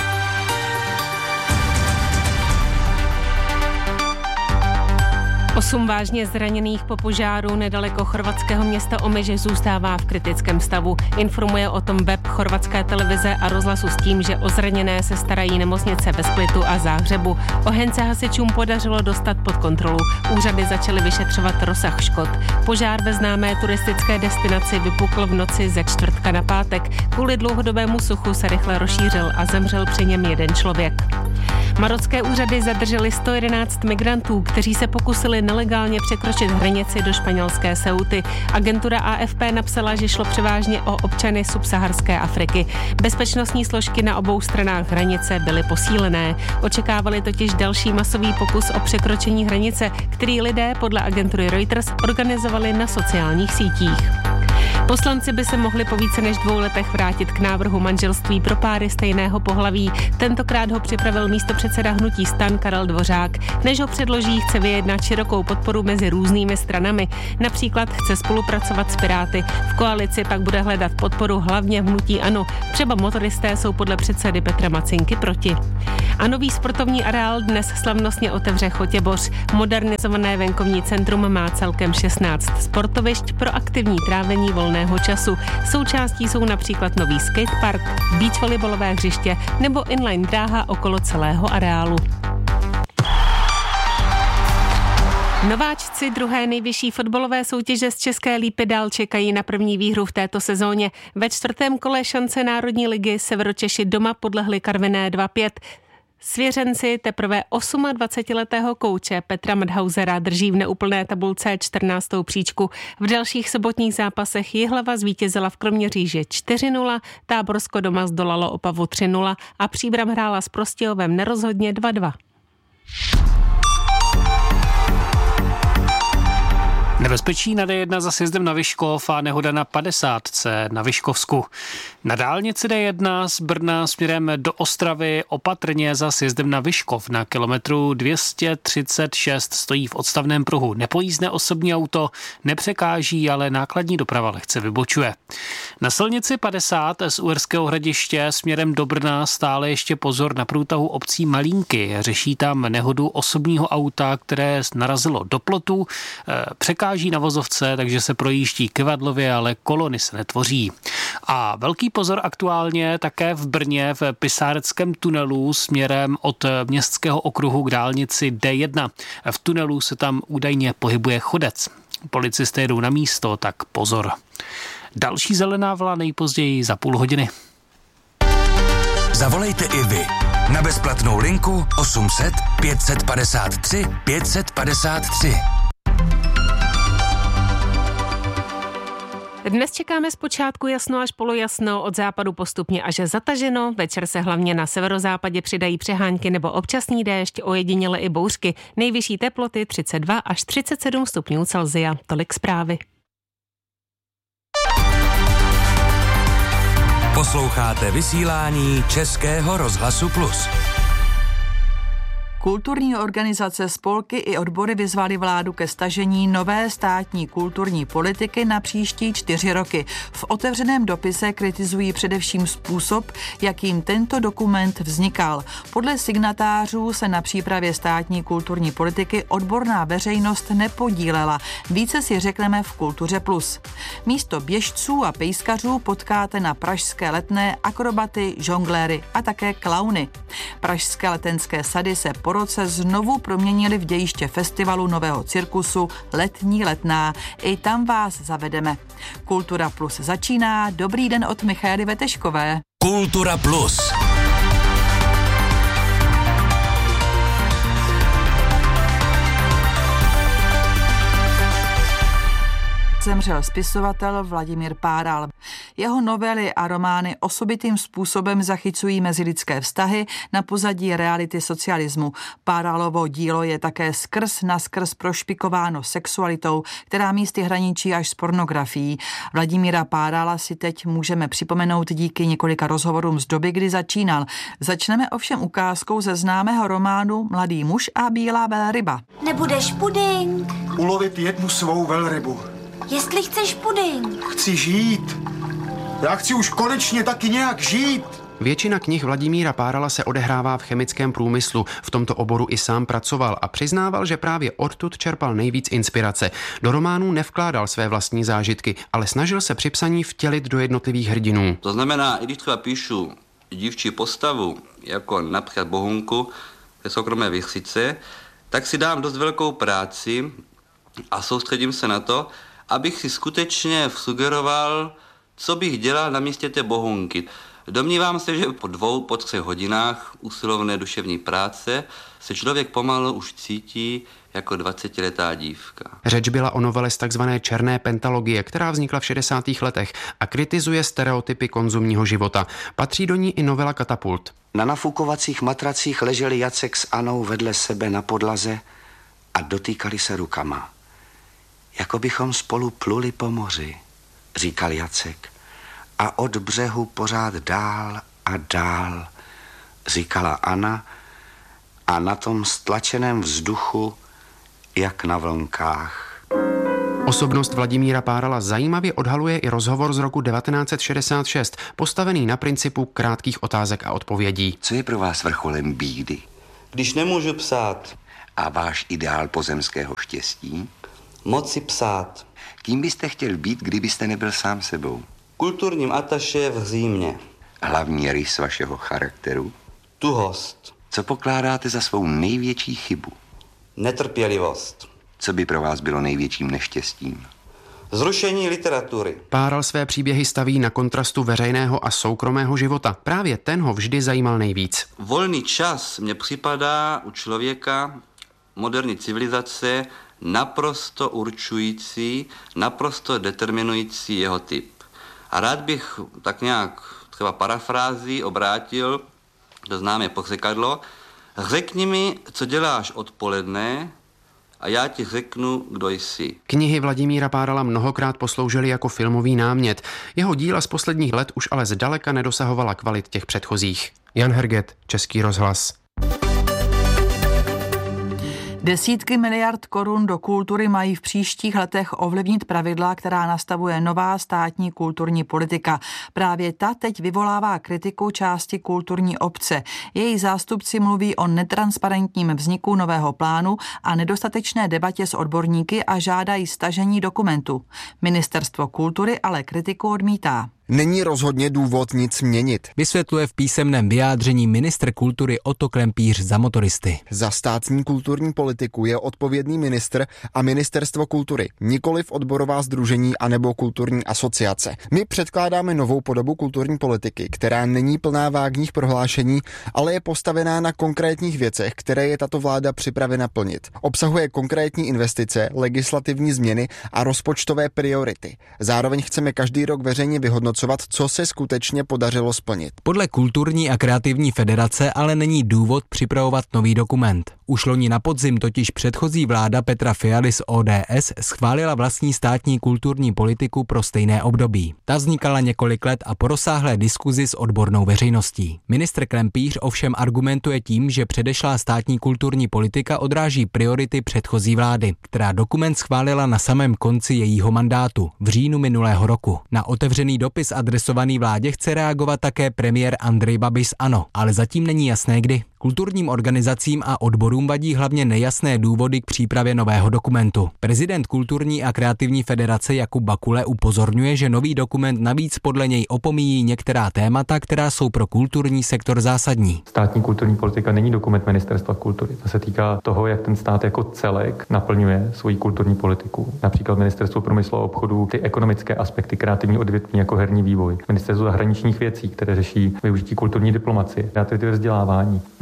Osm vážně zraněných po požáru nedaleko chorvatského města Omiš zůstává v kritickém stavu. Informuje o tom web chorvatské televize a rozhlasu s tím, že o zraněné se starají nemocnice ve Splitu a Záhřebu. Oheň se hasičům podařilo dostat pod kontrolu. Úřady začaly vyšetřovat rozsah škod. Požár ve známé turistické destinaci vypukl v noci ze čtvrtka na pátek. Kvůli dlouhodobému suchu se rychle rozšířil a zemřel při něm jeden člověk. Marocké úřady zadržely sto jedenáct migrantů, kteří se pokusili nelegálně překročit hranici do španělské Ceuty. Agentura A F P napsala, že šlo převážně o občany subsaharské Afriky. Bezpečnostní složky na obou stranách hranice byly posílené. Očekávali totiž další masový pokus o překročení hranice, který lidé podle agentury Reuters organizovali na sociálních sítích. Poslanci by se mohli po více než dvou letech vrátit k návrhu manželství pro páry stejného pohlaví. Tentokrát ho připravil místopředseda hnutí STAN Karel Dvořák. Než ho předloží, chce vyjednat širokou podporu mezi různými stranami. Například chce spolupracovat s Piráty. V koalici pak bude hledat podporu hlavně v hnutí ANO. Třeba motoristé jsou podle předsedy Petra Macinky proti. A nový sportovní areál dnes slavnostně otevře Chotěboř. Modernizované venkovní centrum má celkem šestnáct sportovišť pro aktivní trávení volného času. Součástí jsou například nový skatepark, beach volejbalové hřiště nebo inline dráha okolo celého areálu. Nováčci druhé nejvyšší fotbalové soutěže z České Lípy dál čekají na první výhru v této sezóně. Ve čtvrtém kole šance Národní ligy Severočeši doma podlehli Karviné dva pět. Svěřenci teprve dvacetiosmiletého kouče Petra Madhausera drží v neúplné tabulce čtrnáctou příčku. V dalších sobotních zápasech Jihlava zvítězila v Kroměříži čtyři nula, Táborsko doma zdolalo Opavu tři nula a Příbram hrála s Prostějovem nerozhodně dva dva. Nebezpečí na D jedna za sjezdem na Vyškov a nehoda na padesátce na Vyškovsku. Na dálnici D jedna z Brna směrem do Ostravy opatrně za sjezdem na Vyškov na kilometru dvě stě třicet šest stojí v odstavném pruhu nepojízdné osobní auto, nepřekáží, ale nákladní doprava lehce vybočuje. Na silnici padesát z Uherského Hradiště směrem do Brna stále ještě pozor na průtahu obcí Malínky. Řeší tam nehodu osobního auta, které narazilo do plotu, překáží na vozovce, takže se projíždí kivadlově, ale kolony se netvoří. A velký pozor aktuálně také v Brně v Pisáreckém tunelu směrem od městského okruhu k dálnici D jedna. V tunelu se tam údajně pohybuje chodec. Policisté jedou na místo, tak pozor. Další zelená vlna nejpozději za půl hodiny. Zavolejte i vy na bezplatnou linku osm set pět set padesát tři pět set padesát tři. Dnes čekáme zpočátku jasno až polojasno, od západu postupně až zataženo. Večer se hlavně na severozápadě přidají přehánky nebo občasný déšť, ojediněle i bouřky. Nejvyšší teploty třicet dva až třicet sedm stupňů Celsia. Tolik zprávy. Posloucháte vysílání Českého rozhlasu Plus. Kulturní organizace, spolky i odbory vyzvaly vládu ke stažení nové státní kulturní politiky na příští čtyři roky. V otevřeném dopise kritizují především způsob, jakým tento dokument vznikal. Podle signatářů se na přípravě státní kulturní politiky odborná veřejnost nepodílela. Více si řekneme v Kultuře Plus. Místo běžců a pejskařů potkáte na pražské Letné akrobaty, žongléry a také klauny. Pražské letenské sady se po roce znovu proměnili v dějiště festivalu nového cirkusu Letní Letná. I tam vás zavedeme. Kultura Plus začíná. Dobrý den od Michaely Veteškové. Kultura Plus. Zemřel spisovatel Vladimír Páral. Jeho novely a romány osobitým způsobem zachycují mezilidské vztahy na pozadí reality socialismu. Párálovo dílo je také skrz na skrz prošpikováno sexualitou, která místy hraničí až s pornografií. Vladimíra Párala si teď můžeme připomenout díky několika rozhovorům z doby, kdy začínal. Začneme ovšem ukázkou ze známého románu Mladý muž a bílá velryba. Nebudeš puding? Ulovit jednu svou velrybu. Jestli chceš puding. Chci žít. Já chci už konečně taky nějak žít. Většina knih Vladimíra Párala se odehrává v chemickém průmyslu. V tomto oboru i sám pracoval a přiznával, že právě odtud čerpal nejvíc inspirace. Do románů nevkládal své vlastní zážitky, ale snažil se při psaní vtělit do jednotlivých hrdinů. To znamená, i když třeba píšu dívčí postavu, jako například Bohunku ze Soukromé vichřice, tak si dám dost velkou práci a soustředím se na to, abych si skutečně sugeroval, co bych dělal na místě té Bohunky. Domnívám se, že po dvou, po třech hodinách usilovné duševní práce se člověk pomalu už cítí jako dvacetiletá dívka. Řeč byla o novele z takzvané černé pentalogie, která vznikla v šedesátých letech a kritizuje stereotypy konzumního života. Patří do ní i novela Katapult. Na nafukovacích matracích leželi Jacek s Anou vedle sebe na podlaze a dotýkali se rukama. Jako bychom spolu pluli po moři, říkal Jacek. A od břehu pořád dál a dál, říkala Anna, a na tom stlačeném vzduchu, jak na vlnkách. Osobnost Vladimíra Párala zajímavě odhaluje i rozhovor z roku devatenáct set šedesát šest, postavený na principu krátkých otázek a odpovědí. Co je pro vás vrcholem bídy? Když nemůžu psát. A váš ideál pozemského štěstí? Moci psát. Kým byste chtěl být, kdybyste nebyl sám sebou? Kulturním ataše v Římě. Hlavní rys vašeho charakteru? Tuhost. Co pokládáte za svou největší chybu? Netrpělivost. Co by pro vás bylo největším neštěstím? Zrušení literatury. Páral své příběhy staví na kontrastu veřejného a soukromého života. Právě ten ho vždy zajímal nejvíc. Volný čas mně připadá u člověka moderní civilizace naprosto určující, naprosto determinující jeho typ. A rád bych tak nějak třeba parafrází obrátil to známé pořekadlo. Řekni mi, co děláš odpoledne a já ti řeknu, kdo jsi. Knihy Vladimíra Párala mnohokrát posloužily jako filmový námět. Jeho díla z posledních let už ale zdaleka nedosahovala kvalit těch předchozích. Jan Herget, Český rozhlas. Desítky miliard korun do kultury mají v příštích letech ovlivnit pravidla, která nastavuje nová státní kulturní politika. Právě ta teď vyvolává kritiku části kulturní obce. Její zástupci mluví o netransparentním vzniku nového plánu a nedostatečné debatě s odborníky a žádají stažení dokumentu. Ministerstvo kultury ale kritiku odmítá. Není rozhodně důvod nic měnit, vysvětluje v písemném vyjádření ministr kultury Otto Klempíř za Motoristy. Za státní kulturní politiku je odpovědný ministr a ministerstvo kultury, nikoliv odborová sdružení anebo kulturní asociace. My předkládáme novou podobu kulturní politiky, která není plná vágních prohlášení, ale je postavená na konkrétních věcech, které je tato vláda připravena plnit. Obsahuje konkrétní investice, legislativní změny a rozpočtové priority. Zároveň chceme každý rok veřejně vyhodnocovat, co se skutečně podařilo splnit. Podle Kulturní a kreativní federace ale není důvod připravovat nový dokument. Už loni na podzim totiž předchozí vláda Petra Fialy z O D S schválila vlastní státní kulturní politiku pro stejné období. Ta vznikala několik let a po rozsáhlé diskuzi s odbornou veřejností. Ministr Klempíř ovšem argumentuje tím, že předešlá státní kulturní politika odráží priority předchozí vlády, která dokument schválila na samém konci jejího mandátu v říjnu minulého roku. Na otevřený dopis adresovaný vládě chce reagovat také premiér Andrej Babiš z ANO, ale zatím není jasné kdy. Kulturním organizacím a odborům vadí hlavně nejasné důvody k přípravě nového dokumentu. Prezident Kulturní a kreativní federace Jakub Bakule upozorňuje, že nový dokument navíc podle něj opomíjí některá témata, která jsou pro kulturní sektor zásadní. Státní kulturní politika není dokument Ministerstva kultury. To se týká toho, jak ten stát jako celek naplňuje svoji kulturní politiku. Například Ministerstvo průmyslu a obchodu ty ekonomické aspekty kreativní odvětví jako herní vývoj. Ministerstvo zahraničních věcí, které řeší využití kulturní diplomacie, kreativity vzdělávání.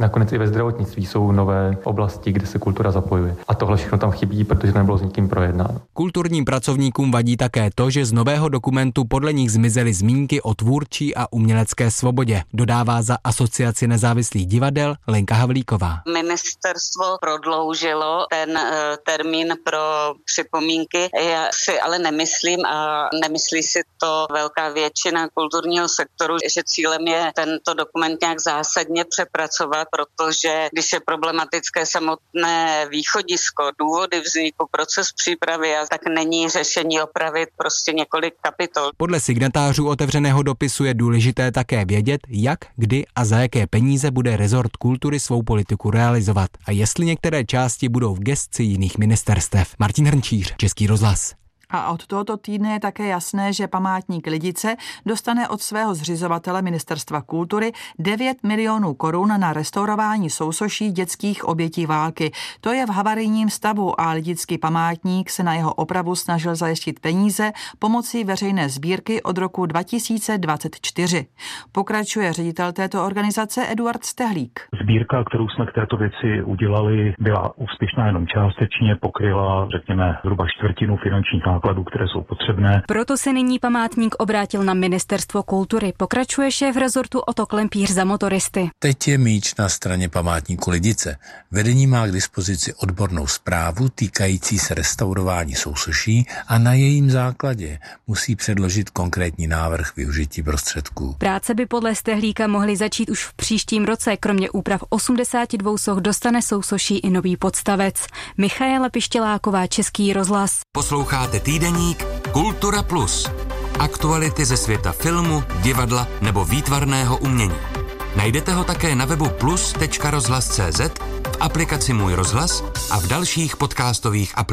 Nakonec i ve zdravotnictví jsou nové oblasti, kde se kultura zapojuje. A tohle všechno tam chybí, protože to nebylo s nikým projednáno. Kulturním pracovníkům vadí také to, že z nového dokumentu podle nich zmizely zmínky o tvůrčí a umělecké svobodě, dodává za Asociaci nezávislých divadel Lenka Havlíková. Ministerstvo prodloužilo ten uh, termín pro připomínky. Já si ale nemyslím a nemyslí si to velká většina kulturního sektoru, že cílem je tento dokument nějak zásadně přepracovat, protože když je problematické samotné východisko, důvody vzniku, proces přípravy, tak není řešení opravit prostě několik kapitol. Podle signatářů otevřeného dopisu je důležité také vědět, jak, kdy a za jaké peníze bude rezort kultury svou politiku realizovat a jestli některé části budou v gesci jiných ministerstev. Martin Hrnčíř, Český rozhlas. A od tohoto týdne je také jasné, že památník Lidice dostane od svého zřizovatele Ministerstva kultury devět milionů korun na restaurování sousoší dětských obětí války. To je v havarijním stavu a lidický památník se na jeho opravu snažil zajistit peníze pomocí veřejné sbírky od roku dva tisíce dvacet čtyři. Pokračuje ředitel této organizace Eduard Stehlík. Sbírka, kterou jsme k této věci udělali, byla úspěšná jenom částečně, pokryla, řekněme, zhruba čtvrtinu finančních nákladů, které jsou potřebné. Proto se nyní památník obrátil na Ministerstvo kultury. Pokračuje šéf rezortu Otto Klempíř za motoristy. Teď je míč na straně památníku Lidice. Vedení má k dispozici odbornou zprávu týkající se restaurování sousoší a na jejím základě musí předložit konkrétní návrh využití prostředků. Práce by podle Stehlíka mohly začít už v příštím roce. Kromě úprav osmdesáti dvou soch dostane sousoší i nový podstavec. Michaela Pištěláková, Český rozhlas. Posloucháte týdeník Kultura Plus. Aktuality ze světa filmu, divadla nebo výtvarného umění. Najdete ho také na webu plus tečka rozhlas tečka cé zet, v aplikaci Můj rozhlas a v dalších podcastových aplikacích.